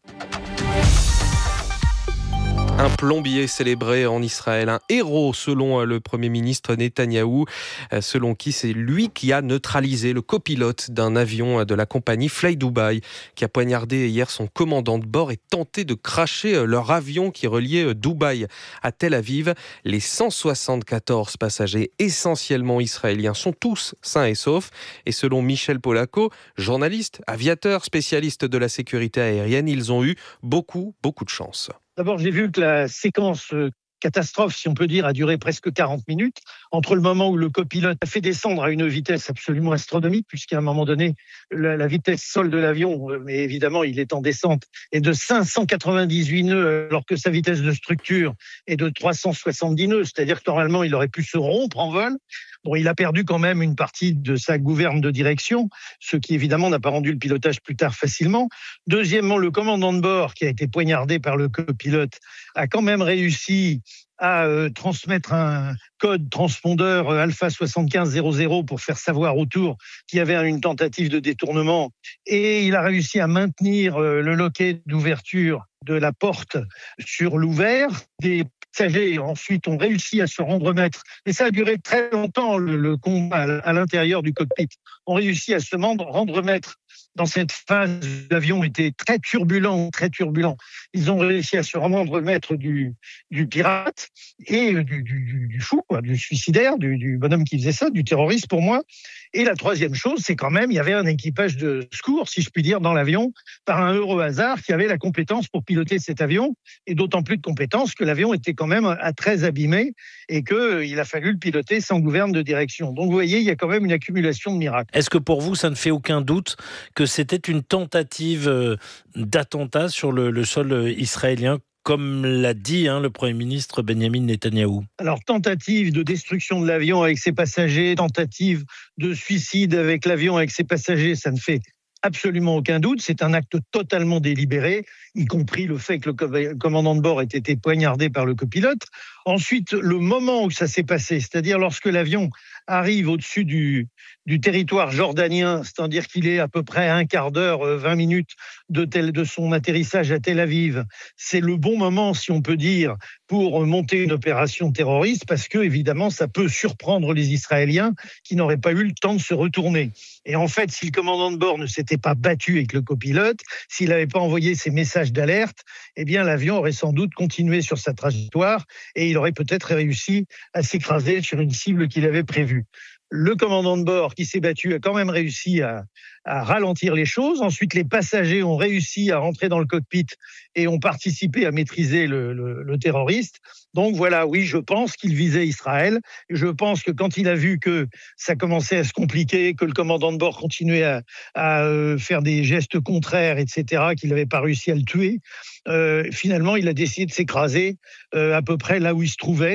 Un plombier célébré en Israël, un héros selon le Premier ministre Netanyahou, selon qui c'est lui qui a neutralisé le copilote d'un avion de la compagnie Fly Dubai, qui a poignardé hier son commandant de bord et tenté de cracher leur avion qui reliait Dubaï à Tel Aviv. Les cent soixante-quatorze passagers, essentiellement israéliens, sont tous sains et saufs. Et selon Michel Polaco, journaliste, aviateur, spécialiste de la sécurité aérienne, ils ont eu beaucoup, beaucoup de chance. D'abord, j'ai vu que la séquence catastrophe, si on peut dire, a duré presque quarante minutes, entre le moment où le copilote a fait descendre à une vitesse absolument astronomique, puisqu'à un moment donné, la, la vitesse sol de l'avion, mais évidemment, il est en descente, est de cinq cent quatre-vingt-dix-huit nœuds, alors que sa vitesse de structure est de trois cent soixante-dix nœuds, c'est-à-dire que normalement, il aurait pu se rompre en vol. Bon, il a perdu quand même une partie de sa gouverne de direction, ce qui évidemment n'a pas rendu le pilotage plus tard facilement. Deuxièmement, le commandant de bord, qui a été poignardé par le copilote, a quand même réussi à euh, transmettre un code transpondeur euh, Alpha soixante-quinze zéro zéro pour faire savoir autour qu'il y avait une tentative de détournement. Et il a réussi à maintenir euh, le loquet d'ouverture de la porte sur l'ouvert. Des passagers ensuite ont réussi à se rendre maître. Et ça a duré très longtemps, le, le combat à l'intérieur du cockpit. On réussi à se rendre maître. Dans cette phase, l'avion était très turbulent, très turbulent. Ils ont réussi à se rendre maître du, du pirate et du, du, du fou, quoi, du suicidaire, du, du bonhomme qui faisait ça, du terroriste pour moi. Et la troisième chose, c'est quand même, il y avait un équipage de secours, si je puis dire, dans l'avion, par un heureux hasard, qui avait la compétence pour piloter cet avion, et d'autant plus de compétence que l'avion était quand même à très abîmé et qu'il a fallu le piloter sans gouverne de direction. Donc vous voyez, il y a quand même une accumulation de miracles. Est-ce que pour vous, ça ne fait aucun doute que c'était une tentative d'attentat sur le, le sol israélien, comme l'a dit hein, le Premier ministre Benjamin Netanyahou? Alors, tentative de destruction de l'avion avec ses passagers, tentative de suicide avec l'avion avec ses passagers, ça ne fait absolument aucun doute. C'est un acte totalement délibéré, y compris le fait que le commandant de bord ait été poignardé par le copilote. Ensuite, le moment où ça s'est passé, c'est-à-dire lorsque l'avion arrive au-dessus du, du territoire jordanien, c'est-à-dire qu'il est à peu près un quart d'heure, vingt minutes de, tel, de son atterrissage à Tel Aviv, c'est le bon moment, si on peut dire, pour monter une opération terroriste, parce que, évidemment, ça peut surprendre les Israéliens qui n'auraient pas eu le temps de se retourner. Et en fait, si le commandant de bord ne s'était pas battu avec le copilote, s'il n'avait pas envoyé ses messages d'alerte, eh bien, l'avion aurait sans doute continué sur sa trajectoire et il aurait peut-être réussi à s'écraser sur une cible qu'il avait prévue. Le commandant de bord qui s'est battu a quand même réussi à, à ralentir les choses. Ensuite, les passagers ont réussi à rentrer dans le cockpit et ont participé à maîtriser le, le, le terroriste. Donc voilà, oui, je pense qu'il visait Israël. Je pense que quand il a vu que ça commençait à se compliquer, que le commandant de bord continuait à, à faire des gestes contraires, et cetera, qu'il n'avait pas réussi à le tuer, euh, finalement, il a décidé de s'écraser euh, à peu près là où il se trouvait.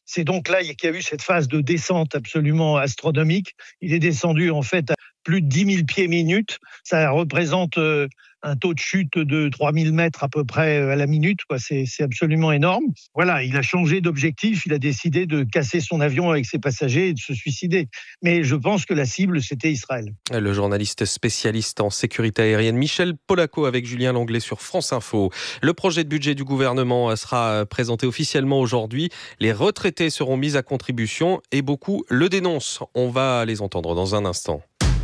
C'est donc là qu'il y a eu cette phase de descente absolument astronomique. Il est descendu en fait à plus de dix mille pieds minute. Ça représente euh, un taux de chute de trois mille mètres à peu près à la minute, quoi. C'est, c'est absolument énorme. Voilà, il a changé d'objectif, il a décidé de casser son avion avec ses passagers et de se suicider. Mais je pense que la cible, c'était Israël. Le journaliste spécialiste en sécurité aérienne Michel Polaco avec Julien Langlais sur France Info. Le projet de budget du gouvernement sera présenté officiellement aujourd'hui. Les retraités seront mis à contribution et beaucoup le dénoncent. On va les entendre dans un instant.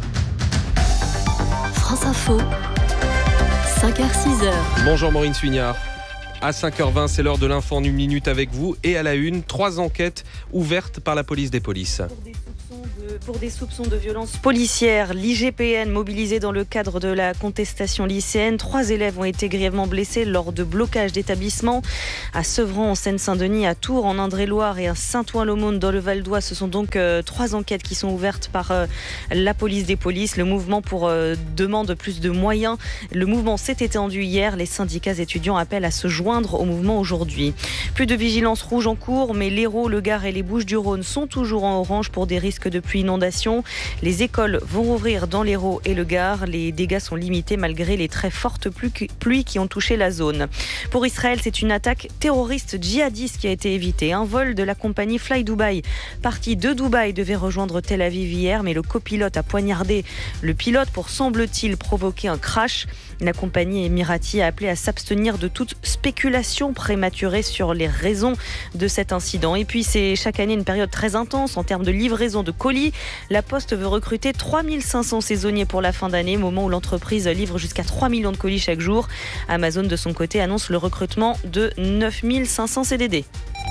France Info. cinq heures six heures. Bonjour Maureen Suignard. À cinq heures vingt, c'est l'heure de l'info en une minute avec vous. Et à la une, trois enquêtes ouvertes par la police des polices. Pour des soupçons de violence policière, l'I G P N mobilisé dans le cadre de la contestation lycéenne. Trois élèves ont été grièvement blessés lors de blocages d'établissements à Sevran en Seine-Saint-Denis, à Tours en Indre-et-Loire et à Saint-Ouen-l'Aumône dans le Val-d'Oise. Ce sont donc euh, trois enquêtes qui sont ouvertes par euh, la police des polices. Le mouvement pour euh, demande plus de moyens. Le mouvement s'est étendu hier. Les syndicats étudiants appellent à se joindre au mouvement aujourd'hui. Plus de vigilance rouge en cours, mais l'Hérault, le Gard et les Bouches-du-Rhône sont toujours en orange pour des risques de pluie inondation. Les écoles vont rouvrir dans l'Hérault et le Gard. Les dégâts sont limités malgré les très fortes pluies qui ont touché la zone. Pour Israël, c'est une attaque terroriste djihadiste qui a été évitée. Un vol de la compagnie Fly Dubai, parti de Dubaï, devait rejoindre Tel Aviv hier, mais le copilote a poignardé le pilote pour, semble-t-il, provoquer un crash. La compagnie émirati a appelé à s'abstenir de toute spéculation prématurée sur les raisons de cet incident. Et puis, c'est chaque année une période très intense en termes de livraison de colis. La Poste veut recruter trois mille cinq cents saisonniers pour la fin d'année, moment où l'entreprise livre jusqu'à trois millions de colis chaque jour. Amazon, de son côté, annonce le recrutement de neuf mille cinq cents C D D.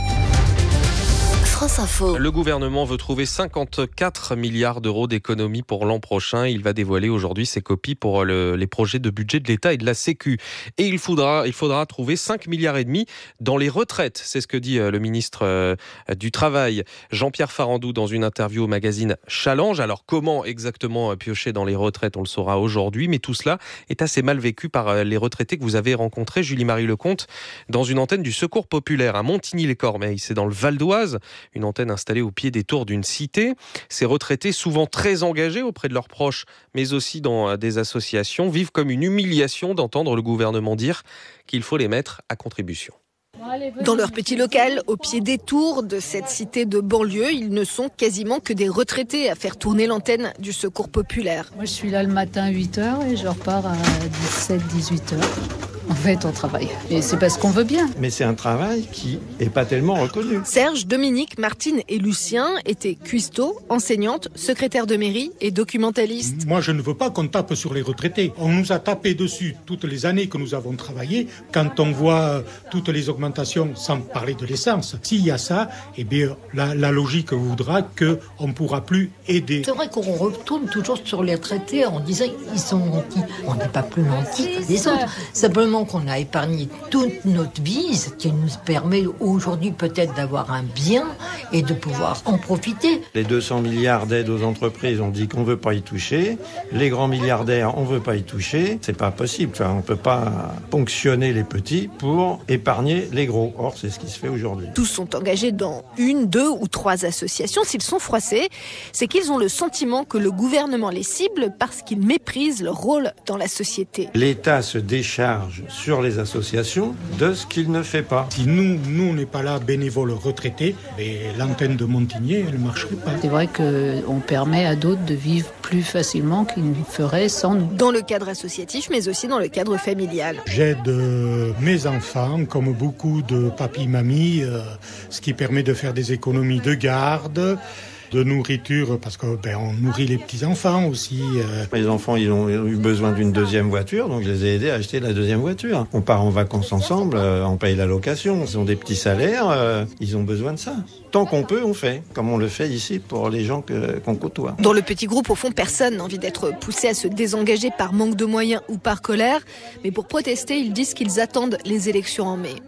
France Info. Le gouvernement veut trouver cinquante-quatre milliards d'euros d'économies pour l'an prochain. Il va dévoiler aujourd'hui ses copies pour le, les projets de budget de l'État et de la Sécu. Et il faudra, il faudra trouver cinq milliards et demi dans les retraites. C'est ce que dit le ministre du Travail, Jean-Pierre Farandou, dans une interview au magazine Challenge. Alors, comment exactement piocher dans les retraites, on le saura aujourd'hui. Mais tout cela est assez mal vécu par les retraités que vous avez rencontrés, Julie-Marie Lecomte, dans une antenne du Secours Populaire à Montigny-les-Cormeilles. C'est dans le Val-d'Oise. Une antenne installée au pied des tours d'une cité. Ces retraités, souvent très engagés auprès de leurs proches, mais aussi dans des associations, vivent comme une humiliation d'entendre le gouvernement dire qu'il faut les mettre à contribution. Dans leur petit local, au pied des tours de cette cité de banlieue, ils ne sont quasiment que des retraités à faire tourner l'antenne du Secours Populaire. Moi, je suis là le matin à huit heures et je repars à dix-sept dix-huit heures. En fait, on travaille. Et c'est parce qu'on veut bien. Mais c'est un travail qui n'est pas tellement reconnu. Serge, Dominique, Martine et Lucien étaient cuistots, enseignantes, secrétaires de mairie et documentalistes. Moi, je ne veux pas qu'on tape sur les retraités. On nous a tapé dessus toutes les années que nous avons travaillé. Quand on voit toutes les augmentations, sans parler de l'essence, s'il y a ça, eh bien, la, la logique voudra qu'on ne pourra plus aider. C'est vrai qu'on retourne toujours sur les retraités en disant qu'ils sont nantis. On n'est pas plus nantis que les autres. Simplement qu'on a épargné toute notre vie, ce qui nous permet aujourd'hui peut-être d'avoir un bien et de pouvoir en profiter. Les deux cents milliards d'aides aux entreprises, on dit qu'on ne veut pas y toucher. Les grands milliardaires, on ne veut pas y toucher. C'est pas possible. Enfin, on ne peut pas ponctionner les petits pour épargner les gros. Or, c'est ce qui se fait aujourd'hui. Tous sont engagés dans une, deux ou trois associations. S'ils sont froissés, c'est qu'ils ont le sentiment que le gouvernement les cible parce qu'ils méprisent leur rôle dans la société. L'État se décharge sur les associations de ce qu'il ne fait pas. Si nous, nous on n'est pas là bénévoles retraités, et l'antenne de Montigny, elle ne marcherait pas. C'est vrai qu'on permet à d'autres de vivre plus facilement qu'ils ne feraient sans nous. Dans le cadre associatif, mais aussi dans le cadre familial. J'aide euh, mes enfants, comme beaucoup de papis-mamies, euh, ce qui permet de faire des économies de garde, de nourriture, parce que ben, on nourrit les petits-enfants aussi. Euh. Les enfants, ils ont eu besoin d'une deuxième voiture, donc je les ai aidés à acheter la deuxième voiture. On part en vacances ensemble, euh, on paye la location, ils ont des petits salaires, euh, ils ont besoin de ça. Tant qu'on peut, on fait, comme on le fait ici pour les gens que, qu'on côtoie. Dans le petit groupe, au fond, personne n'a envie d'être poussé à se désengager par manque de moyens ou par colère. Mais pour protester, ils disent qu'ils attendent les élections en mai.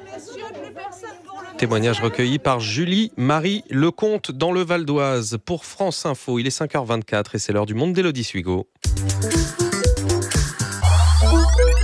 Témoignage recueilli par Julie-Marie Lecomte dans le Val-d'Oise pour France Info. Il est cinq heures vingt-quatre et c'est l'heure du monde d'Élodie Suigo.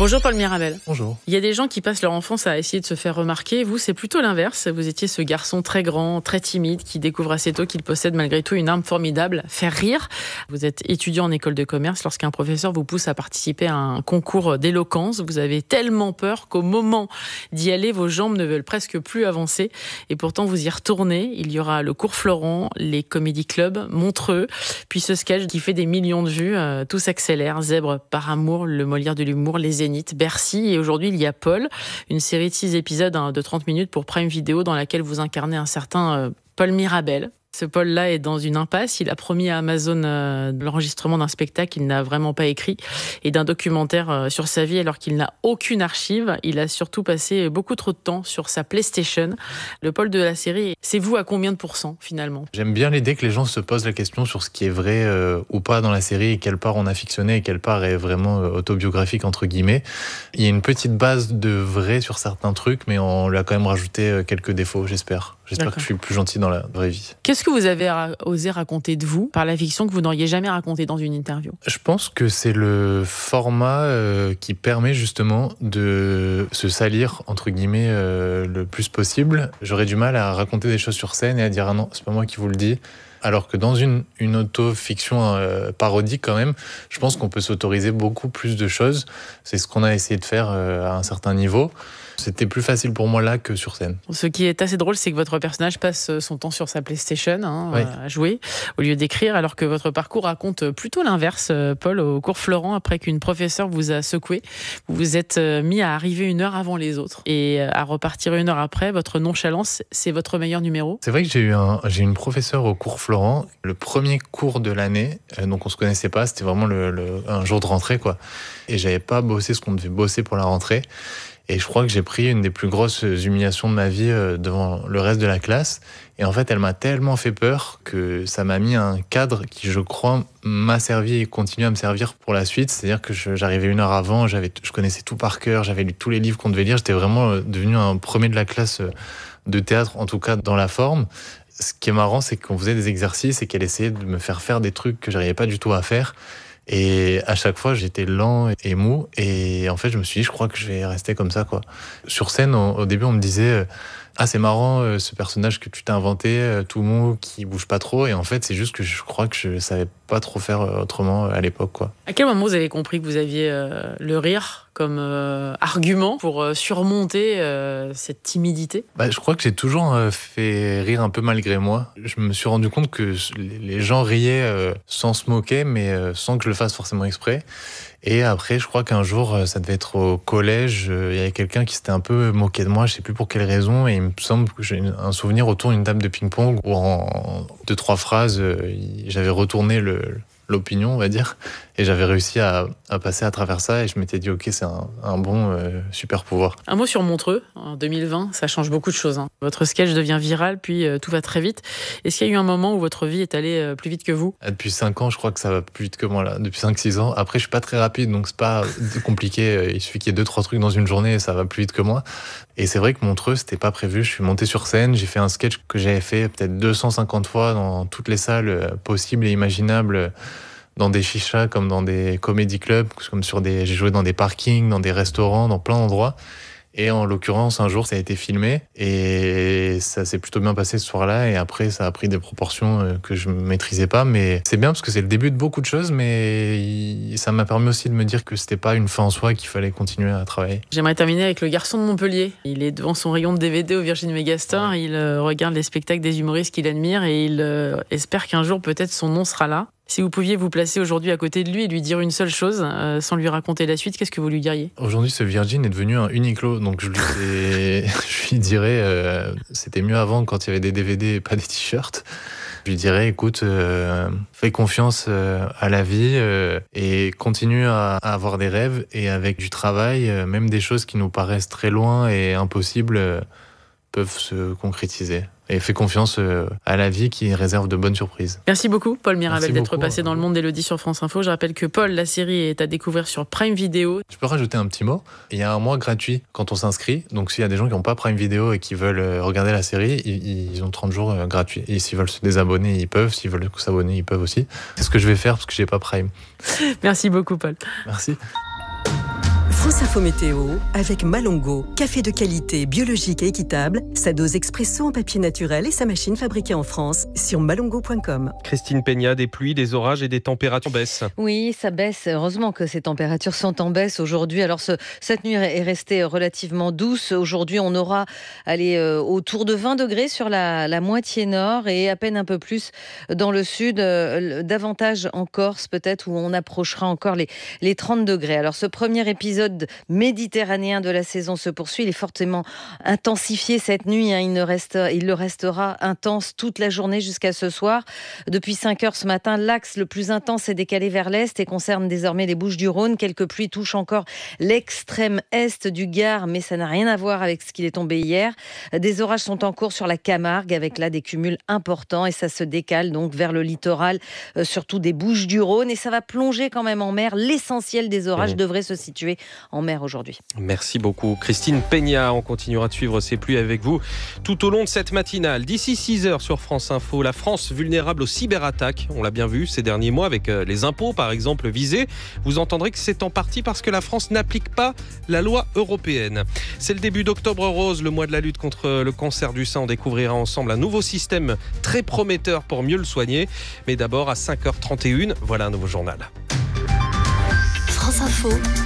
Bonjour Paul Mirabel. Bonjour. Il y a des gens qui passent leur enfance à essayer de se faire remarquer. Vous, c'est plutôt l'inverse. Vous étiez ce garçon très grand, très timide, qui découvre assez tôt qu'il possède malgré tout une arme formidable, faire rire. Vous êtes étudiant en école de commerce lorsqu'un professeur vous pousse à participer à un concours d'éloquence. Vous avez tellement peur qu'au moment d'y aller, vos jambes ne veulent presque plus avancer. Et pourtant, vous y retournez. Il y aura le cours Florent, les comédie clubs, Montreux, puis ce sketch qui fait des millions de vues. Euh, tout s'accélère. Zèbre par amour, le Molière de l'humour, les Zénith, Bercy, et aujourd'hui il y a Paul, une série de six épisodes hein, de trente minutes pour Prime Video dans laquelle vous incarnez un certain euh, Paul Mirabel. Ce Paul-là est dans une impasse. Il a promis à Amazon euh, l'enregistrement d'un spectacle qu'il n'a vraiment pas écrit et d'un documentaire euh, sur sa vie alors qu'il n'a aucune archive. Il a surtout passé beaucoup trop de temps sur sa PlayStation. Le Paul de la série, c'est vous à combien de pourcents finalement ? J'aime bien l'idée que les gens se posent la question sur ce qui est vrai euh, ou pas dans la série et quelle part on a fictionné et quelle part est vraiment euh, autobiographique entre guillemets. Il y a une petite base de vrai sur certains trucs, mais on lui a quand même rajouté euh, quelques défauts, j'espère. J'espère D'accord. que je suis plus gentil dans la vraie vie. Qu'est-ce que vous avez ra- osé raconter de vous par la fiction que vous n'auriez jamais raconté dans une interview ? Je pense que c'est le format euh, qui permet justement de se salir, entre guillemets, euh, le plus possible. J'aurais du mal à raconter des choses sur scène et à dire « Ah non, c'est pas moi qui vous le dis ». Alors que dans une, une auto-fiction euh, parodique quand même, je pense qu'on peut s'autoriser beaucoup plus de choses. C'est ce qu'on a essayé de faire euh, à un certain niveau. C'était plus facile pour moi là que sur scène. Ce qui est assez drôle, c'est que votre personnage passe son temps sur sa PlayStation hein, oui. à jouer au lieu d'écrire, alors que votre parcours raconte plutôt l'inverse. Paul, au cours Florent, après qu'une professeure vous a secoué, vous vous êtes mis à arriver une heure avant les autres et à repartir une heure après. Votre nonchalance, c'est votre meilleur numéro ? C'est vrai que j'ai eu un, j'ai une professeure au cours Florent, le premier cours de l'année, donc on se connaissait pas, c'était vraiment le, le, un jour de rentrée quoi. Et j'avais pas bossé ce qu'on devait bosser pour la rentrée. Et je crois que j'ai pris une des plus grosses humiliations de ma vie devant le reste de la classe. Et en fait, elle m'a tellement fait peur que ça m'a mis un cadre qui, je crois, m'a servi et continue à me servir pour la suite. C'est-à-dire que je, j'arrivais une heure avant, j'avais, je connaissais tout par cœur, j'avais lu tous les livres qu'on devait lire. J'étais vraiment devenu un premier de la classe de théâtre, en tout cas dans la forme. Ce qui est marrant, c'est qu'on faisait des exercices et qu'elle essayait de me faire faire des trucs que j'arrivais pas du tout à faire. Et à chaque fois, j'étais lent et mou. Et en fait, je me suis dit, je crois que je vais rester comme ça, quoi. Sur scène, au, au début, on me disait, ah, c'est marrant, ce personnage que tu t'es inventé, tout mou, qui bouge pas trop. Et en fait, c'est juste que je crois que je savais pas trop faire autrement à l'époque, quoi. À quel moment vous avez compris que vous aviez euh, le rire comme euh, argument pour euh, surmonter euh, cette timidité ? Bah, je crois que j'ai toujours euh, fait rire un peu malgré moi. Je me suis rendu compte que les gens riaient euh, sans se moquer, mais euh, sans que je le fasse forcément exprès. Et après, je crois qu'un jour, ça devait être au collège, il y avait quelqu'un qui s'était un peu moqué de moi, je sais plus pour quelle raison, et il me semble que j'ai un souvenir autour d'une table de ping-pong où en deux, trois phrases, j'avais retourné le, l'opinion, on va dire, et j'avais réussi à, à passer à travers ça, et je m'étais dit, ok, c'est un, un bon euh, super pouvoir. Un mot sur Montreux, en deux mille vingt, ça change beaucoup de choses. Hein. Votre sketch devient viral, puis euh, tout va très vite. Est-ce qu'il y a eu un moment où votre vie est allée euh, plus vite que vous ? Depuis cinq ans, je crois que ça va plus vite que moi, là. Depuis cinq six ans. Après, je suis pas très rapide, donc c'est pas compliqué. Il suffit qu'il y ait deux trois trucs dans une journée et ça va plus vite que moi. Et c'est vrai que Montreux, c'était pas prévu. Je suis monté sur scène, j'ai fait un sketch que j'avais fait peut-être deux cent cinquante fois dans toutes les salles possibles et imaginables, dans des chichas comme dans des comédie clubs, comme sur des, j'ai joué dans des parkings, dans des restaurants, dans plein d'endroits. Et en l'occurrence, un jour, ça a été filmé et ça s'est plutôt bien passé ce soir-là. Et après, ça a pris des proportions que je ne maîtrisais pas. Mais c'est bien parce que c'est le début de beaucoup de choses, mais ça m'a permis aussi de me dire que c'était pas une fin en soi, qu'il fallait continuer à travailler. J'aimerais terminer avec le garçon de Montpellier. Il est devant son rayon de D V D au Virgin Megastore. Ouais. Il euh, regarde les spectacles des humoristes qu'il admire et il euh, espère qu'un jour, peut-être, son nom sera là. Si vous pouviez vous placer aujourd'hui à côté de lui et lui dire une seule chose, euh, sans lui raconter la suite, qu'est-ce que vous lui diriez ? Aujourd'hui, ce Virgin est devenu un Uniqlo, donc je lui, je lui dirais, euh, c'était mieux avant quand il y avait des D V D et pas des t-shirts. Je lui dirais, écoute, euh, fais confiance euh, à la vie euh, et continue à, à avoir des rêves, et avec du travail, euh, même des choses qui nous paraissent très loin et impossibles euh, peuvent se concrétiser. Et fais confiance à la vie qui réserve de bonnes surprises. Merci beaucoup, Paul Mirabel, Merci d'être beaucoup. passé dans le monde d'Élodie sur France Info. Je rappelle que Paul, la série est à découvrir sur Prime Video. Je peux rajouter un petit mot. Il y a un mois gratuit quand on s'inscrit. Donc s'il y a des gens qui n'ont pas Prime Video et qui veulent regarder la série, ils ont trente jours gratuits. Et s'ils veulent se désabonner, ils peuvent. S'ils veulent s'abonner, ils peuvent aussi. C'est ce que je vais faire parce que j'ai pas Prime. Merci beaucoup, Paul. Merci. France Info Météo avec Malongo, café de qualité, biologique et équitable, sa dose expresso en papier naturel et sa machine fabriquée en France sur malongo point com. Christine Peña, des pluies, des orages et des températures baissent. Oui, ça baisse. Heureusement que ces températures sont en baisse aujourd'hui. Alors ce, cette nuit est restée relativement douce. Aujourd'hui, on aura allez, euh, autour de vingt degrés sur la, la moitié nord et à peine un peu plus dans le sud, euh, davantage en Corse peut-être où on approchera encore les, les trente degrés. Alors ce premier épisode méditerranéen de la saison se poursuit. Il est fortement intensifié cette nuit. Hein. Il, ne reste, il le restera intense toute la journée jusqu'à ce soir. Depuis cinq heures ce matin, l'axe le plus intense est décalé vers l'est et concerne désormais les Bouches-du-Rhône. Quelques pluies touchent encore l'extrême est du Gard, mais ça n'a rien à voir avec ce qu'il est tombé hier. Des orages sont en cours sur la Camargue avec là des cumuls importants et ça se décale donc vers le littoral, euh, surtout des Bouches-du-Rhône, et ça va plonger quand même en mer. L'essentiel des orages mmh. devrait se situer en mer aujourd'hui. Merci beaucoup Christine Peña. On continuera de suivre ces pluies avec vous tout au long de cette matinale. D'ici six heures sur France Info, la France vulnérable aux cyberattaques. On l'a bien vu ces derniers mois avec les impôts par exemple visés. Vous entendrez que c'est en partie parce que la France n'applique pas la loi européenne. C'est le début d'Octobre Rose, le mois de la lutte contre le cancer du sein. On découvrira ensemble un nouveau système très prometteur pour mieux le soigner. Mais d'abord à cinq heures trente et une, voilà un nouveau journal. France Info.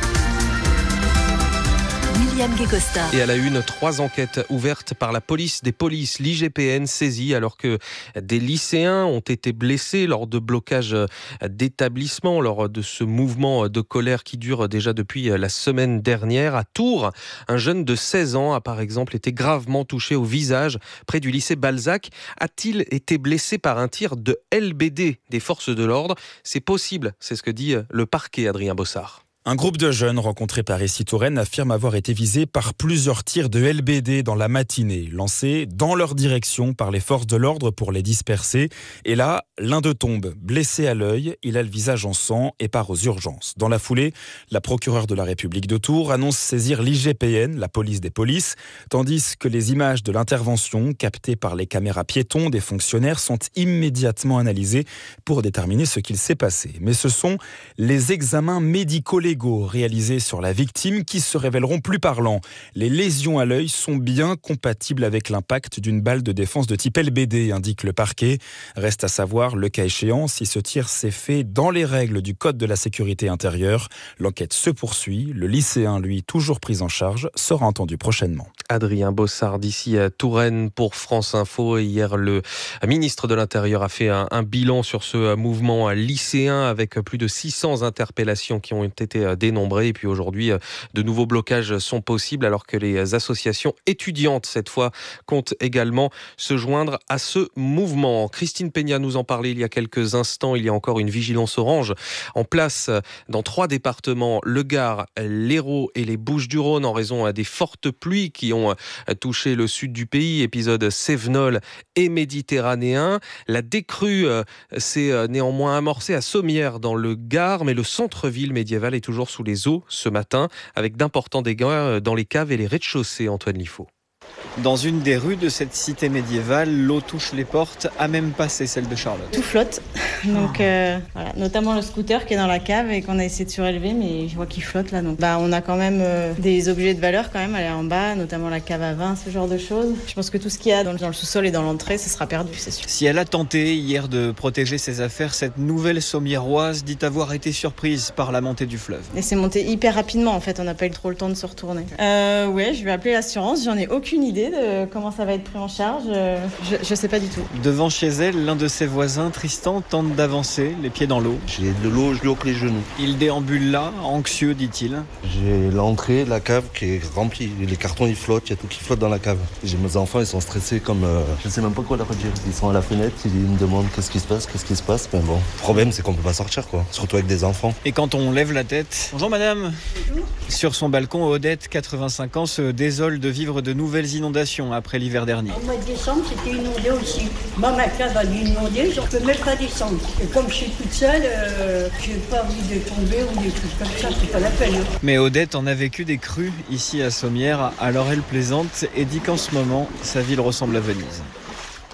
Et à la une, trois enquêtes ouvertes par la police des polices, l'I G P N saisie alors que des lycéens ont été blessés lors de blocages d'établissements, lors de ce mouvement de colère qui dure déjà depuis la semaine dernière. À Tours, un jeune de seize ans a par exemple été gravement touché au visage près du lycée Balzac. A-t-il été blessé par un tir de L B D des forces de l'ordre ? C'est possible, c'est ce que dit le parquet, Adrien Bossard. Un groupe de jeunes rencontrés par Essie-Touraine affirme avoir été visé par plusieurs tirs de L B D dans la matinée, lancés dans leur direction par les forces de l'ordre pour les disperser. Et là, l'un d'eux tombe, blessé à l'œil, il a le visage en sang et part aux urgences. Dans la foulée, la procureure de la République de Tours annonce saisir l'I G P N, la police des polices, tandis que les images de l'intervention captées par les caméras piétons des fonctionnaires sont immédiatement analysées pour déterminer ce qu'il s'est passé. Mais ce sont les examens médico-légaux réalisés sur la victime qui se révéleront plus parlants. Les lésions à l'œil sont bien compatibles avec l'impact d'une balle de défense de type L B D, indique le parquet. Reste à savoir, le cas échéant, si ce tir s'est fait dans les règles du Code de la sécurité intérieure. L'enquête se poursuit. Le lycéen, lui, toujours pris en charge, sera entendu prochainement. Adrien Bossard d'ici à Touraine pour France Info. Hier, le ministre de l'Intérieur a fait un, un bilan sur ce mouvement lycéen avec plus de six cents interpellations qui ont été dénombrés. Et puis aujourd'hui, de nouveaux blocages sont possibles alors que les associations étudiantes, cette fois, comptent également se joindre à ce mouvement. Christine Peña nous en parlait il y a quelques instants. Il y a encore une vigilance orange en place dans trois départements, le Gard, l'Hérault et les Bouches-du-Rhône en raison des fortes pluies qui ont touché le sud du pays, épisode cévenol et méditerranéen. La décrue s'est néanmoins amorcée à Sommières dans le Gard, mais le centre-ville médiéval est toujours sous les eaux ce matin, avec d'importants dégâts dans les caves et les rez-de-chaussée. Antoine Liffaut. Dans une des rues de cette cité médiévale, l'eau touche les portes, à même passé celle de Charlotte. Tout flotte, donc euh, voilà, notamment le scooter qui est dans la cave et qu'on a essayé de surélever, mais je vois qu'il flotte là. Donc bah, on a quand même euh, des objets de valeur quand même à aller en bas, notamment la cave à vin, ce genre de choses. Je pense que tout ce qu'il y a dans le, dans le sous-sol et dans l'entrée, ça sera perdu, c'est sûr. Si elle a tenté hier de protéger ses affaires, cette nouvelle sommiéroise dit avoir été surprise par la montée du fleuve. Et c'est monté hyper rapidement en fait, on n'a pas eu trop le temps de se retourner. Euh, ouais, je vais appeler l'assurance, j'en ai aucune idée de comment ça va être pris en charge, je, je sais pas du tout. Devant chez elle, l'un de ses voisins, Tristan, tente d'avancer, les pieds dans l'eau. J'ai de l'eau, je bloque les genoux. Il déambule là, anxieux, dit-il. J'ai l'entrée, la cave qui est remplie. Les cartons, ils flottent, il y a tout qui flotte dans la cave. J'ai mes enfants, ils sont stressés comme... Euh, je sais même pas quoi leur dire. Ils sont à la fenêtre, ils me demandent qu'est-ce qui se passe, qu'est-ce qui se passe. Mais bon, le problème, c'est qu'on peut pas sortir, quoi. Surtout avec des enfants. Et quand on lève la tête... Bonjour madame. Bonjour. Sur son balcon, Odette, quatre-vingt-cinq ans, se désole de vivre de nouvelles inondations après l'hiver dernier. Au mois de décembre, c'était inondé aussi. Moi, ma cave a inondé, je ne peux même pas descendre. Et comme je suis toute seule, euh, je n'ai pas envie de tomber ou des trucs comme ça, c'est pas la peine. Mais Odette en a vécu des crues ici à Sommières, alors elle plaisante et dit qu'en ce moment, sa ville ressemble à Venise.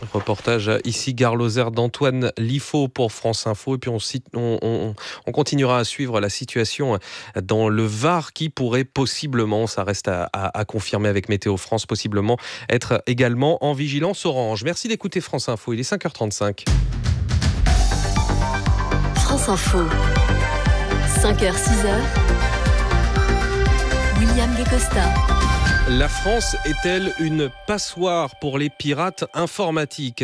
Reportage ici, Gare Lozère, d'Antoine Liffaut pour France Info. Et puis on, on, on, on continuera à suivre la situation dans le Var qui pourrait possiblement, ça reste à, à, à confirmer avec Météo France, possiblement être également en vigilance orange. Merci d'écouter France Info, il est cinq heures trente-cinq. France Info, cinq heures six heures. William Guécosta. La France est-elle une passoire pour les pirates informatiques ?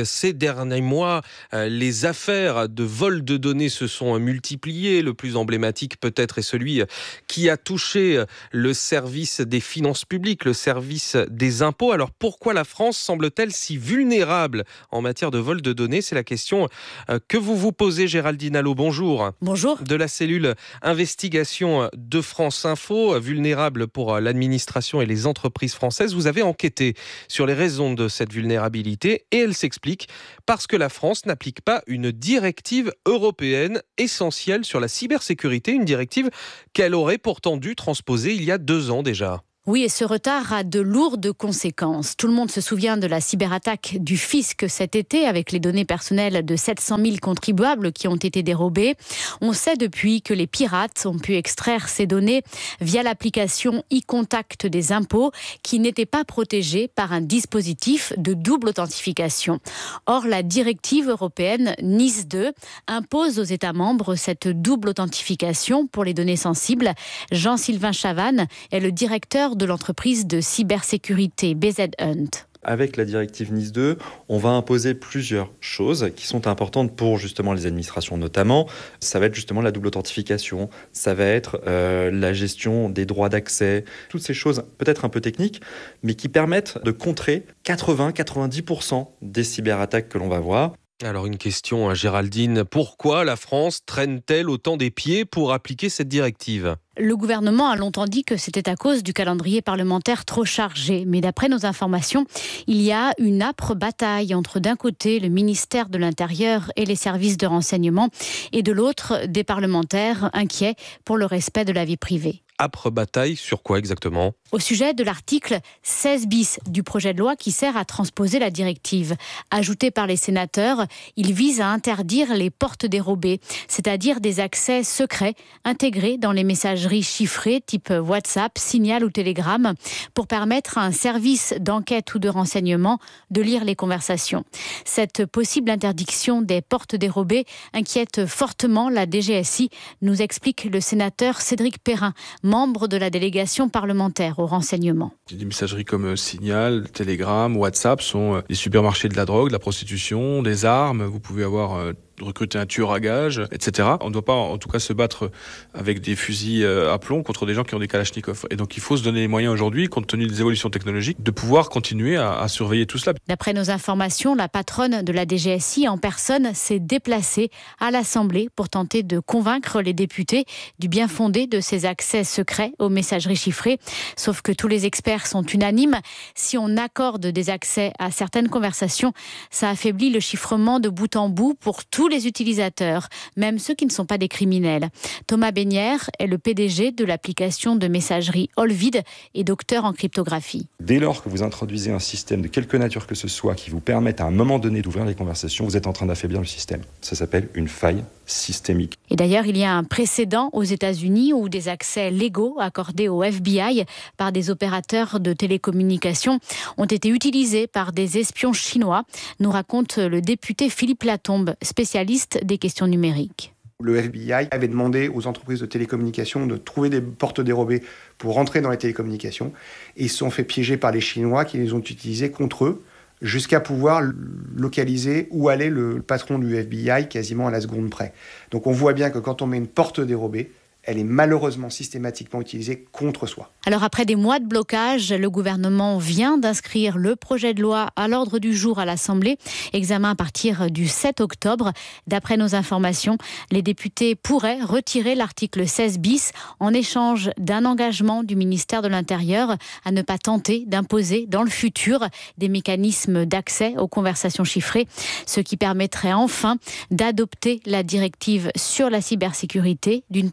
Ces derniers mois, les affaires de vol de données se sont multipliées. Le plus emblématique peut-être est celui qui a touché le service des finances publiques, le service des impôts. Alors pourquoi la France semble-t-elle si vulnérable en matière de vol de données ? C'est la question que vous vous posez, Géraldine Allo. Bonjour. Bonjour. De la cellule investigation de France Info, vulnérable pour l'administration et les entreprises françaises. Vous avez enquêté sur les raisons de cette vulnérabilité et elle s'explique parce que la France n'applique pas une directive européenne essentielle sur la cybersécurité, une directive qu'elle aurait pourtant dû transposer il y a deux ans déjà. Oui, et ce retard a de lourdes conséquences. Tout le monde se souvient de la cyberattaque du fisc cet été avec les données personnelles de sept cent mille contribuables qui ont été dérobées. On sait depuis que les pirates ont pu extraire ces données via l'application e-contact des impôts qui n'était pas protégée par un dispositif de double authentification. Or, la directive européenne NIS deux impose aux États membres cette double authentification pour les données sensibles. Jean-Sylvain Chavannes est le directeur de l'entreprise de cybersécurité B Z Hunt. Avec la directive NIS deux, on va imposer plusieurs choses qui sont importantes pour justement les administrations notamment. Ça va être justement la double authentification, ça va être euh, la gestion des droits d'accès, toutes ces choses peut-être un peu techniques, mais qui permettent de contrer quatre-vingts à quatre-vingt-dix pour cent des cyberattaques que l'on va voir. Alors une question, Géraldine, pourquoi la France traîne-t-elle autant des pieds pour appliquer cette directive ? Le gouvernement a longtemps dit que c'était à cause du calendrier parlementaire trop chargé. Mais d'après nos informations, il y a une âpre bataille entre d'un côté le ministère de l'Intérieur et les services de renseignement et de l'autre des parlementaires inquiets pour le respect de la vie privée. Âpre bataille sur quoi exactement ? Au sujet de l'article seize bis du projet de loi qui sert à transposer la directive. Ajouté par les sénateurs, il vise à interdire les portes dérobées, c'est-à-dire des accès secrets intégrés dans les messageries chiffrées type WhatsApp, Signal ou Telegram pour permettre à un service d'enquête ou de renseignement de lire les conversations. Cette possible interdiction des portes dérobées inquiète fortement la D G S I, nous explique le sénateur Cédric Perrin, membre de la délégation parlementaire au renseignement. Des messageries comme Signal, Telegram, WhatsApp sont des supermarchés de la drogue, de la prostitution, des armes. Vous pouvez avoir recruter un tueur à gages, et cetera. On ne doit pas, en tout cas, se battre avec des fusils à plomb contre des gens qui ont des kalachnikovs. Et donc, il faut se donner les moyens aujourd'hui, compte tenu des évolutions technologiques, de pouvoir continuer à, à surveiller tout cela. D'après nos informations, la patronne de la D G S I en personne s'est déplacée à l'Assemblée pour tenter de convaincre les députés du bien fondé de ces accès secrets aux messageries chiffrées. Sauf que tous les experts sont unanimes. Si on accorde des accès à certaines conversations, ça affaiblit le chiffrement de bout en bout pour tous les utilisateurs, même ceux qui ne sont pas des criminels. Thomas Bénière est le P D G de l'application de messagerie Olvid et docteur en cryptographie. Dès lors que vous introduisez un système de quelque nature que ce soit qui vous permette à un moment donné d'ouvrir les conversations, vous êtes en train d'affaiblir le système. Ça s'appelle une faille systémique. Et d'ailleurs, il y a un précédent aux États-Unis où des accès légaux accordés au F B I par des opérateurs de télécommunications ont été utilisés par des espions chinois, nous raconte le député Philippe Latombe, spécialiste des questions numériques. Le F B I avait demandé aux entreprises de télécommunications de trouver des portes dérobées pour rentrer dans les télécommunications et ils se sont fait piéger par les Chinois qui les ont utilisées contre eux jusqu'à pouvoir localiser où allait le patron du F B I quasiment à la seconde près. Donc on voit bien que quand on met une porte dérobée, elle est malheureusement systématiquement utilisée contre soi. Alors après des mois de blocage, le gouvernement vient d'inscrire le projet de loi à l'ordre du jour à l'Assemblée. Examen à partir du sept octobre. D'après nos informations, les députés pourraient retirer l'article seize bis en échange d'un engagement du ministère de l'Intérieur à ne pas tenter d'imposer dans le futur des mécanismes d'accès aux conversations chiffrées, ce qui permettrait enfin d'adopter la directive sur la cybersécurité d'une portée bien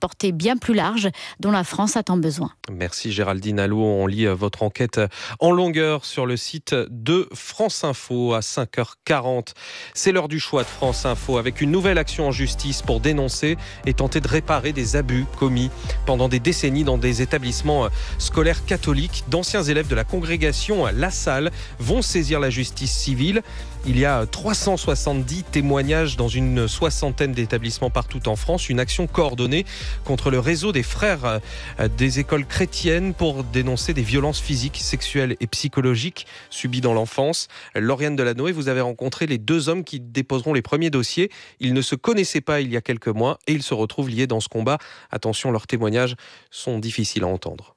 bien plus large dont la France a tant besoin. Merci Géraldine Allo. On lit votre enquête en longueur sur le site de France Info à cinq heures quarante. C'est l'heure du choix de France Info avec une nouvelle action en justice pour dénoncer et tenter de réparer des abus commis pendant des décennies dans des établissements scolaires catholiques. D'anciens élèves de la congrégation La Salle vont saisir la justice civile. Il y a trois cent soixante-dix témoignages dans une soixantaine d'établissements partout en France. Une action coordonnée contre le réseau des frères des écoles chrétiennes pour dénoncer des violences physiques, sexuelles et psychologiques subies dans l'enfance. Lauriane Delanoë, vous avez rencontré les deux hommes qui déposeront les premiers dossiers. Ils ne se connaissaient pas il y a quelques mois et ils se retrouvent liés dans ce combat. Attention, leurs témoignages sont difficiles à entendre.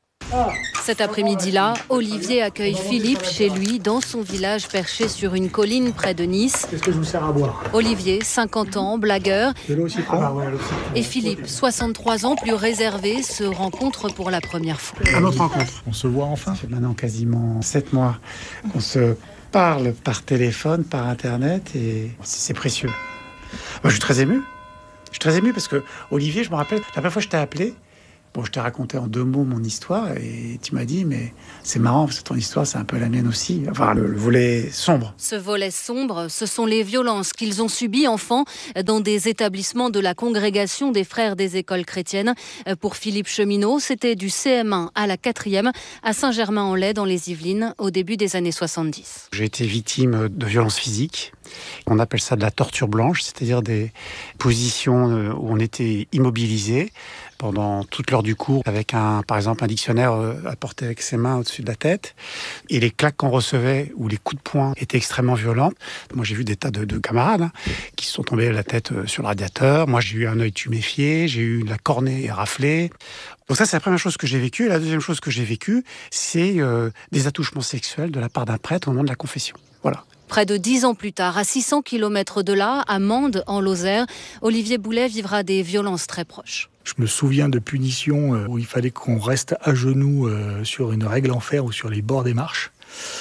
Cet après-midi-là, Olivier accueille Philippe chez lui, dans son village perché sur une colline près de Nice. Qu'est-ce que je vous sers à boire ? Olivier, cinquante ans, blagueur. De l'eau aussi, ah, ouais, l'eau aussi. Et Philippe, soixante-trois ans, plus réservé, se rencontrent pour la première fois. À notre rencontre. On se voit enfin. Ça fait maintenant quasiment sept mois qu'on se parle par téléphone, par Internet, et c'est précieux. Moi, je suis très ému. Je suis très ému parce que, Olivier, je me rappelle, la première fois que je t'ai appelé, bon, je t'ai raconté en deux mots mon histoire et tu m'as dit, mais c'est marrant parce que ton histoire, c'est un peu la mienne aussi. Enfin, le, le volet sombre. Ce volet sombre, ce sont les violences qu'ils ont subies enfants dans des établissements de la congrégation des frères des écoles chrétiennes. Pour Philippe Cheminot, c'était du C M un à la quatrième à Saint-Germain-en-Laye dans les Yvelines au début des années soixante-dix. J'ai été victime de violences physiques. On appelle ça de la torture blanche, c'est-à-dire des positions où on était immobilisé pendant toute l'heure du cours, avec un, par exemple un dictionnaire à porter avec ses mains au-dessus de la tête. Et les claques qu'on recevait, ou les coups de poing, étaient extrêmement violents. Moi, j'ai vu des tas de, de camarades hein, qui se sont tombés la tête sur le radiateur. Moi, j'ai eu un œil tuméfié, j'ai eu la cornée raflée. Donc ça, c'est la première chose que j'ai vécue. Et la deuxième chose que j'ai vécue, c'est euh, des attouchements sexuels de la part d'un prêtre au moment de la confession. Voilà. Près de dix ans plus tard, à six cents kilomètres de là, à Mende, en Lozère, Olivier Boulet vivra des violences très proches. Je me souviens de punitions où il fallait qu'on reste à genoux sur une règle en fer ou sur les bords des marches.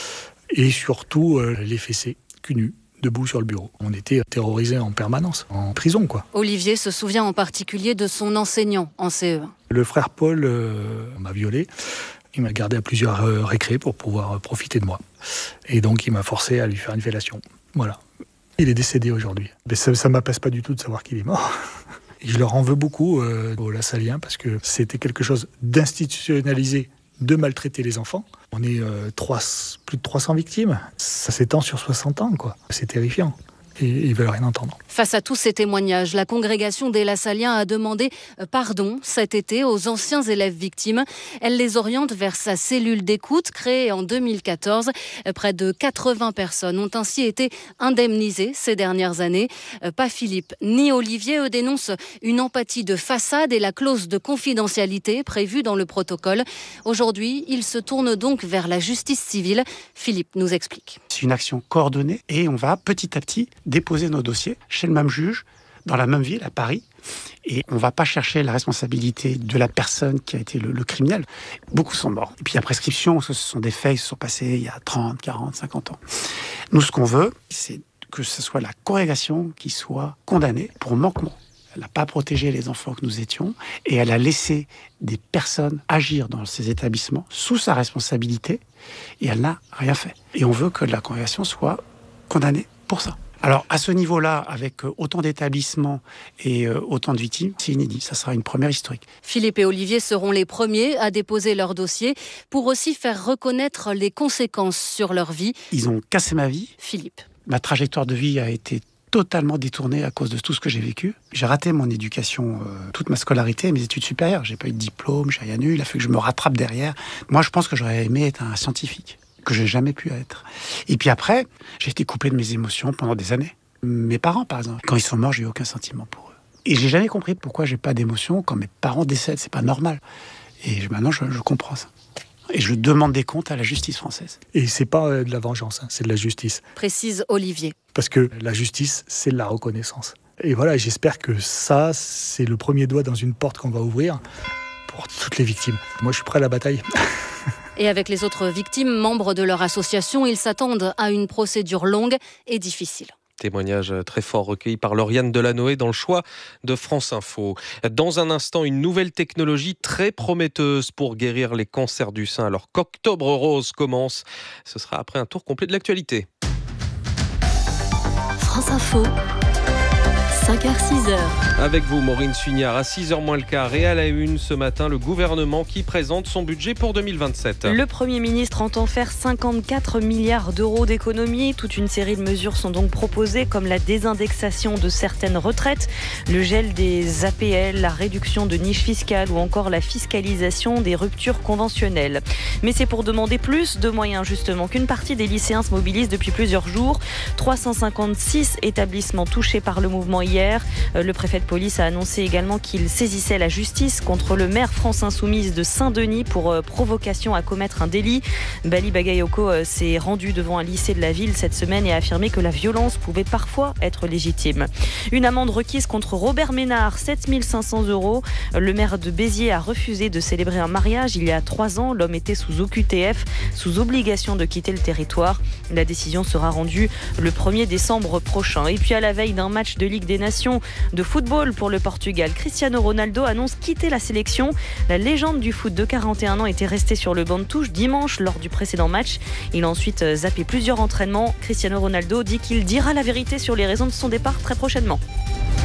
Et surtout, les fessées, cul nu, debout sur le bureau. On était terrorisés en permanence, en prison, quoi. Olivier se souvient en particulier de son enseignant en C E un. Le frère Paul euh, m'a violé. Il m'a gardé à plusieurs euh, récrés pour pouvoir euh, profiter de moi. Et donc, il m'a forcé à lui faire une fellation. Voilà. Il est décédé aujourd'hui. Mais ça ne m'apaise pas du tout de savoir qu'il est mort. Et je leur en veux beaucoup euh, aux Lassaliens parce que c'était quelque chose d'institutionnalisé de maltraiter les enfants. On est euh, trois, plus de trois cents victimes. Ça s'étend sur soixante ans, quoi. C'est terrifiant. Et ils veulent rien entendre. Face à tous ces témoignages, la congrégation des Lassaliens a demandé pardon cet été aux anciens élèves victimes. Elle les oriente vers sa cellule d'écoute créée en deux mille quatorze. Près de quatre-vingts personnes ont ainsi été indemnisées ces dernières années. Pas Philippe ni Olivier, eux, dénoncent une empathie de façade et la clause de confidentialité prévue dans le protocole. Aujourd'hui, ils se tournent donc vers la justice civile. Philippe nous explique. C'est une action coordonnée et on va petit à petit déposer nos dossiers chez le même juge, dans la même ville, à Paris. Et on ne va pas chercher la responsabilité de la personne qui a été le, le criminel. Beaucoup sont morts. Et puis la prescription, ce sont des faits qui se sont passés il y a trente, quarante, cinquante ans. Nous, ce qu'on veut, c'est que ce soit la congrégation qui soit condamnée pour manquement. Elle n'a pas protégé les enfants que nous étions et elle a laissé des personnes agir dans ces établissements sous sa responsabilité et elle n'a rien fait. Et on veut que la congrégation soit condamnée pour ça. Alors, à ce niveau-là, avec autant d'établissements et autant de victimes, c'est inédit. Ça sera une première historique. Philippe et Olivier seront les premiers à déposer leur dossier pour aussi faire reconnaître les conséquences sur leur vie. Ils ont cassé ma vie. Philippe. Ma trajectoire de vie a été totalement détournée à cause de tout ce que j'ai vécu. J'ai raté mon éducation, euh, toute ma scolarité, mes études supérieures. J'ai pas eu de diplôme, j'ai rien eu. Il a fallu que je me rattrape derrière. Moi, je pense que j'aurais aimé être un scientifique, que j'ai jamais pu être. Et puis après, j'ai été coupé de mes émotions pendant des années. Mes parents, par exemple, quand ils sont morts, j'ai eu aucun sentiment pour eux. Et j'ai jamais compris pourquoi j'ai pas d'émotion quand mes parents décèdent. C'est pas normal. Et je, maintenant, je, je comprends ça. Et je demande des comptes à la justice française. Et c'est pas euh, de la vengeance, hein, c'est de la justice. Précise Olivier. Parce que la justice, c'est de la reconnaissance. Et voilà, j'espère que ça, c'est le premier doigt dans une porte qu'on va ouvrir pour toutes les victimes. Moi, je suis prêt à la bataille. Et avec les autres victimes, membres de leur association, ils s'attendent à une procédure longue et difficile. Témoignage très fort recueilli par Lauriane Delanoë dans le choix de France Info. Dans un instant, une nouvelle technologie très prometteuse pour guérir les cancers du sein alors qu'Octobre Rose commence. Ce sera après un tour complet de l'actualité. France Info. cinq heures six heures. Avec vous, Maureen Sugnard, à six heures moins le quart et à la une ce matin, le gouvernement qui présente son budget pour deux mille vingt-sept. Le Premier ministre entend faire cinquante-quatre milliards d'euros d'économies. Toute une série de mesures sont donc proposées, comme la désindexation de certaines retraites, le gel des A P L, la réduction de niches fiscales ou encore la fiscalisation des ruptures conventionnelles. Mais c'est pour demander plus de moyens, justement, qu'une partie des lycéens se mobilise depuis plusieurs jours. trois cent cinquante-six établissements touchés par le mouvement hier. Le préfet de police a annoncé également qu'il saisissait la justice contre le maire France Insoumise de Saint-Denis pour provocation à commettre un délit. Bali Bagayoko s'est rendu devant un lycée de la ville cette semaine et a affirmé que la violence pouvait parfois être légitime. Une amende requise contre Robert Ménard, sept mille cinq cents euros. Le maire de Béziers a refusé de célébrer un mariage. Il y a trois ans, l'homme était sous O Q T F, sous obligation de quitter le territoire. La décision sera rendue le premier décembre prochain. Et puis à la veille d'un match de Ligue des Nations de football pour le Portugal, Cristiano Ronaldo annonce quitter la sélection. La légende du foot de quarante et un ans était resté sur le banc de touche dimanche lors du précédent match. Il a ensuite zappé plusieurs entraînements. Cristiano Ronaldo dit qu'il dira la vérité sur les raisons de son départ très prochainement.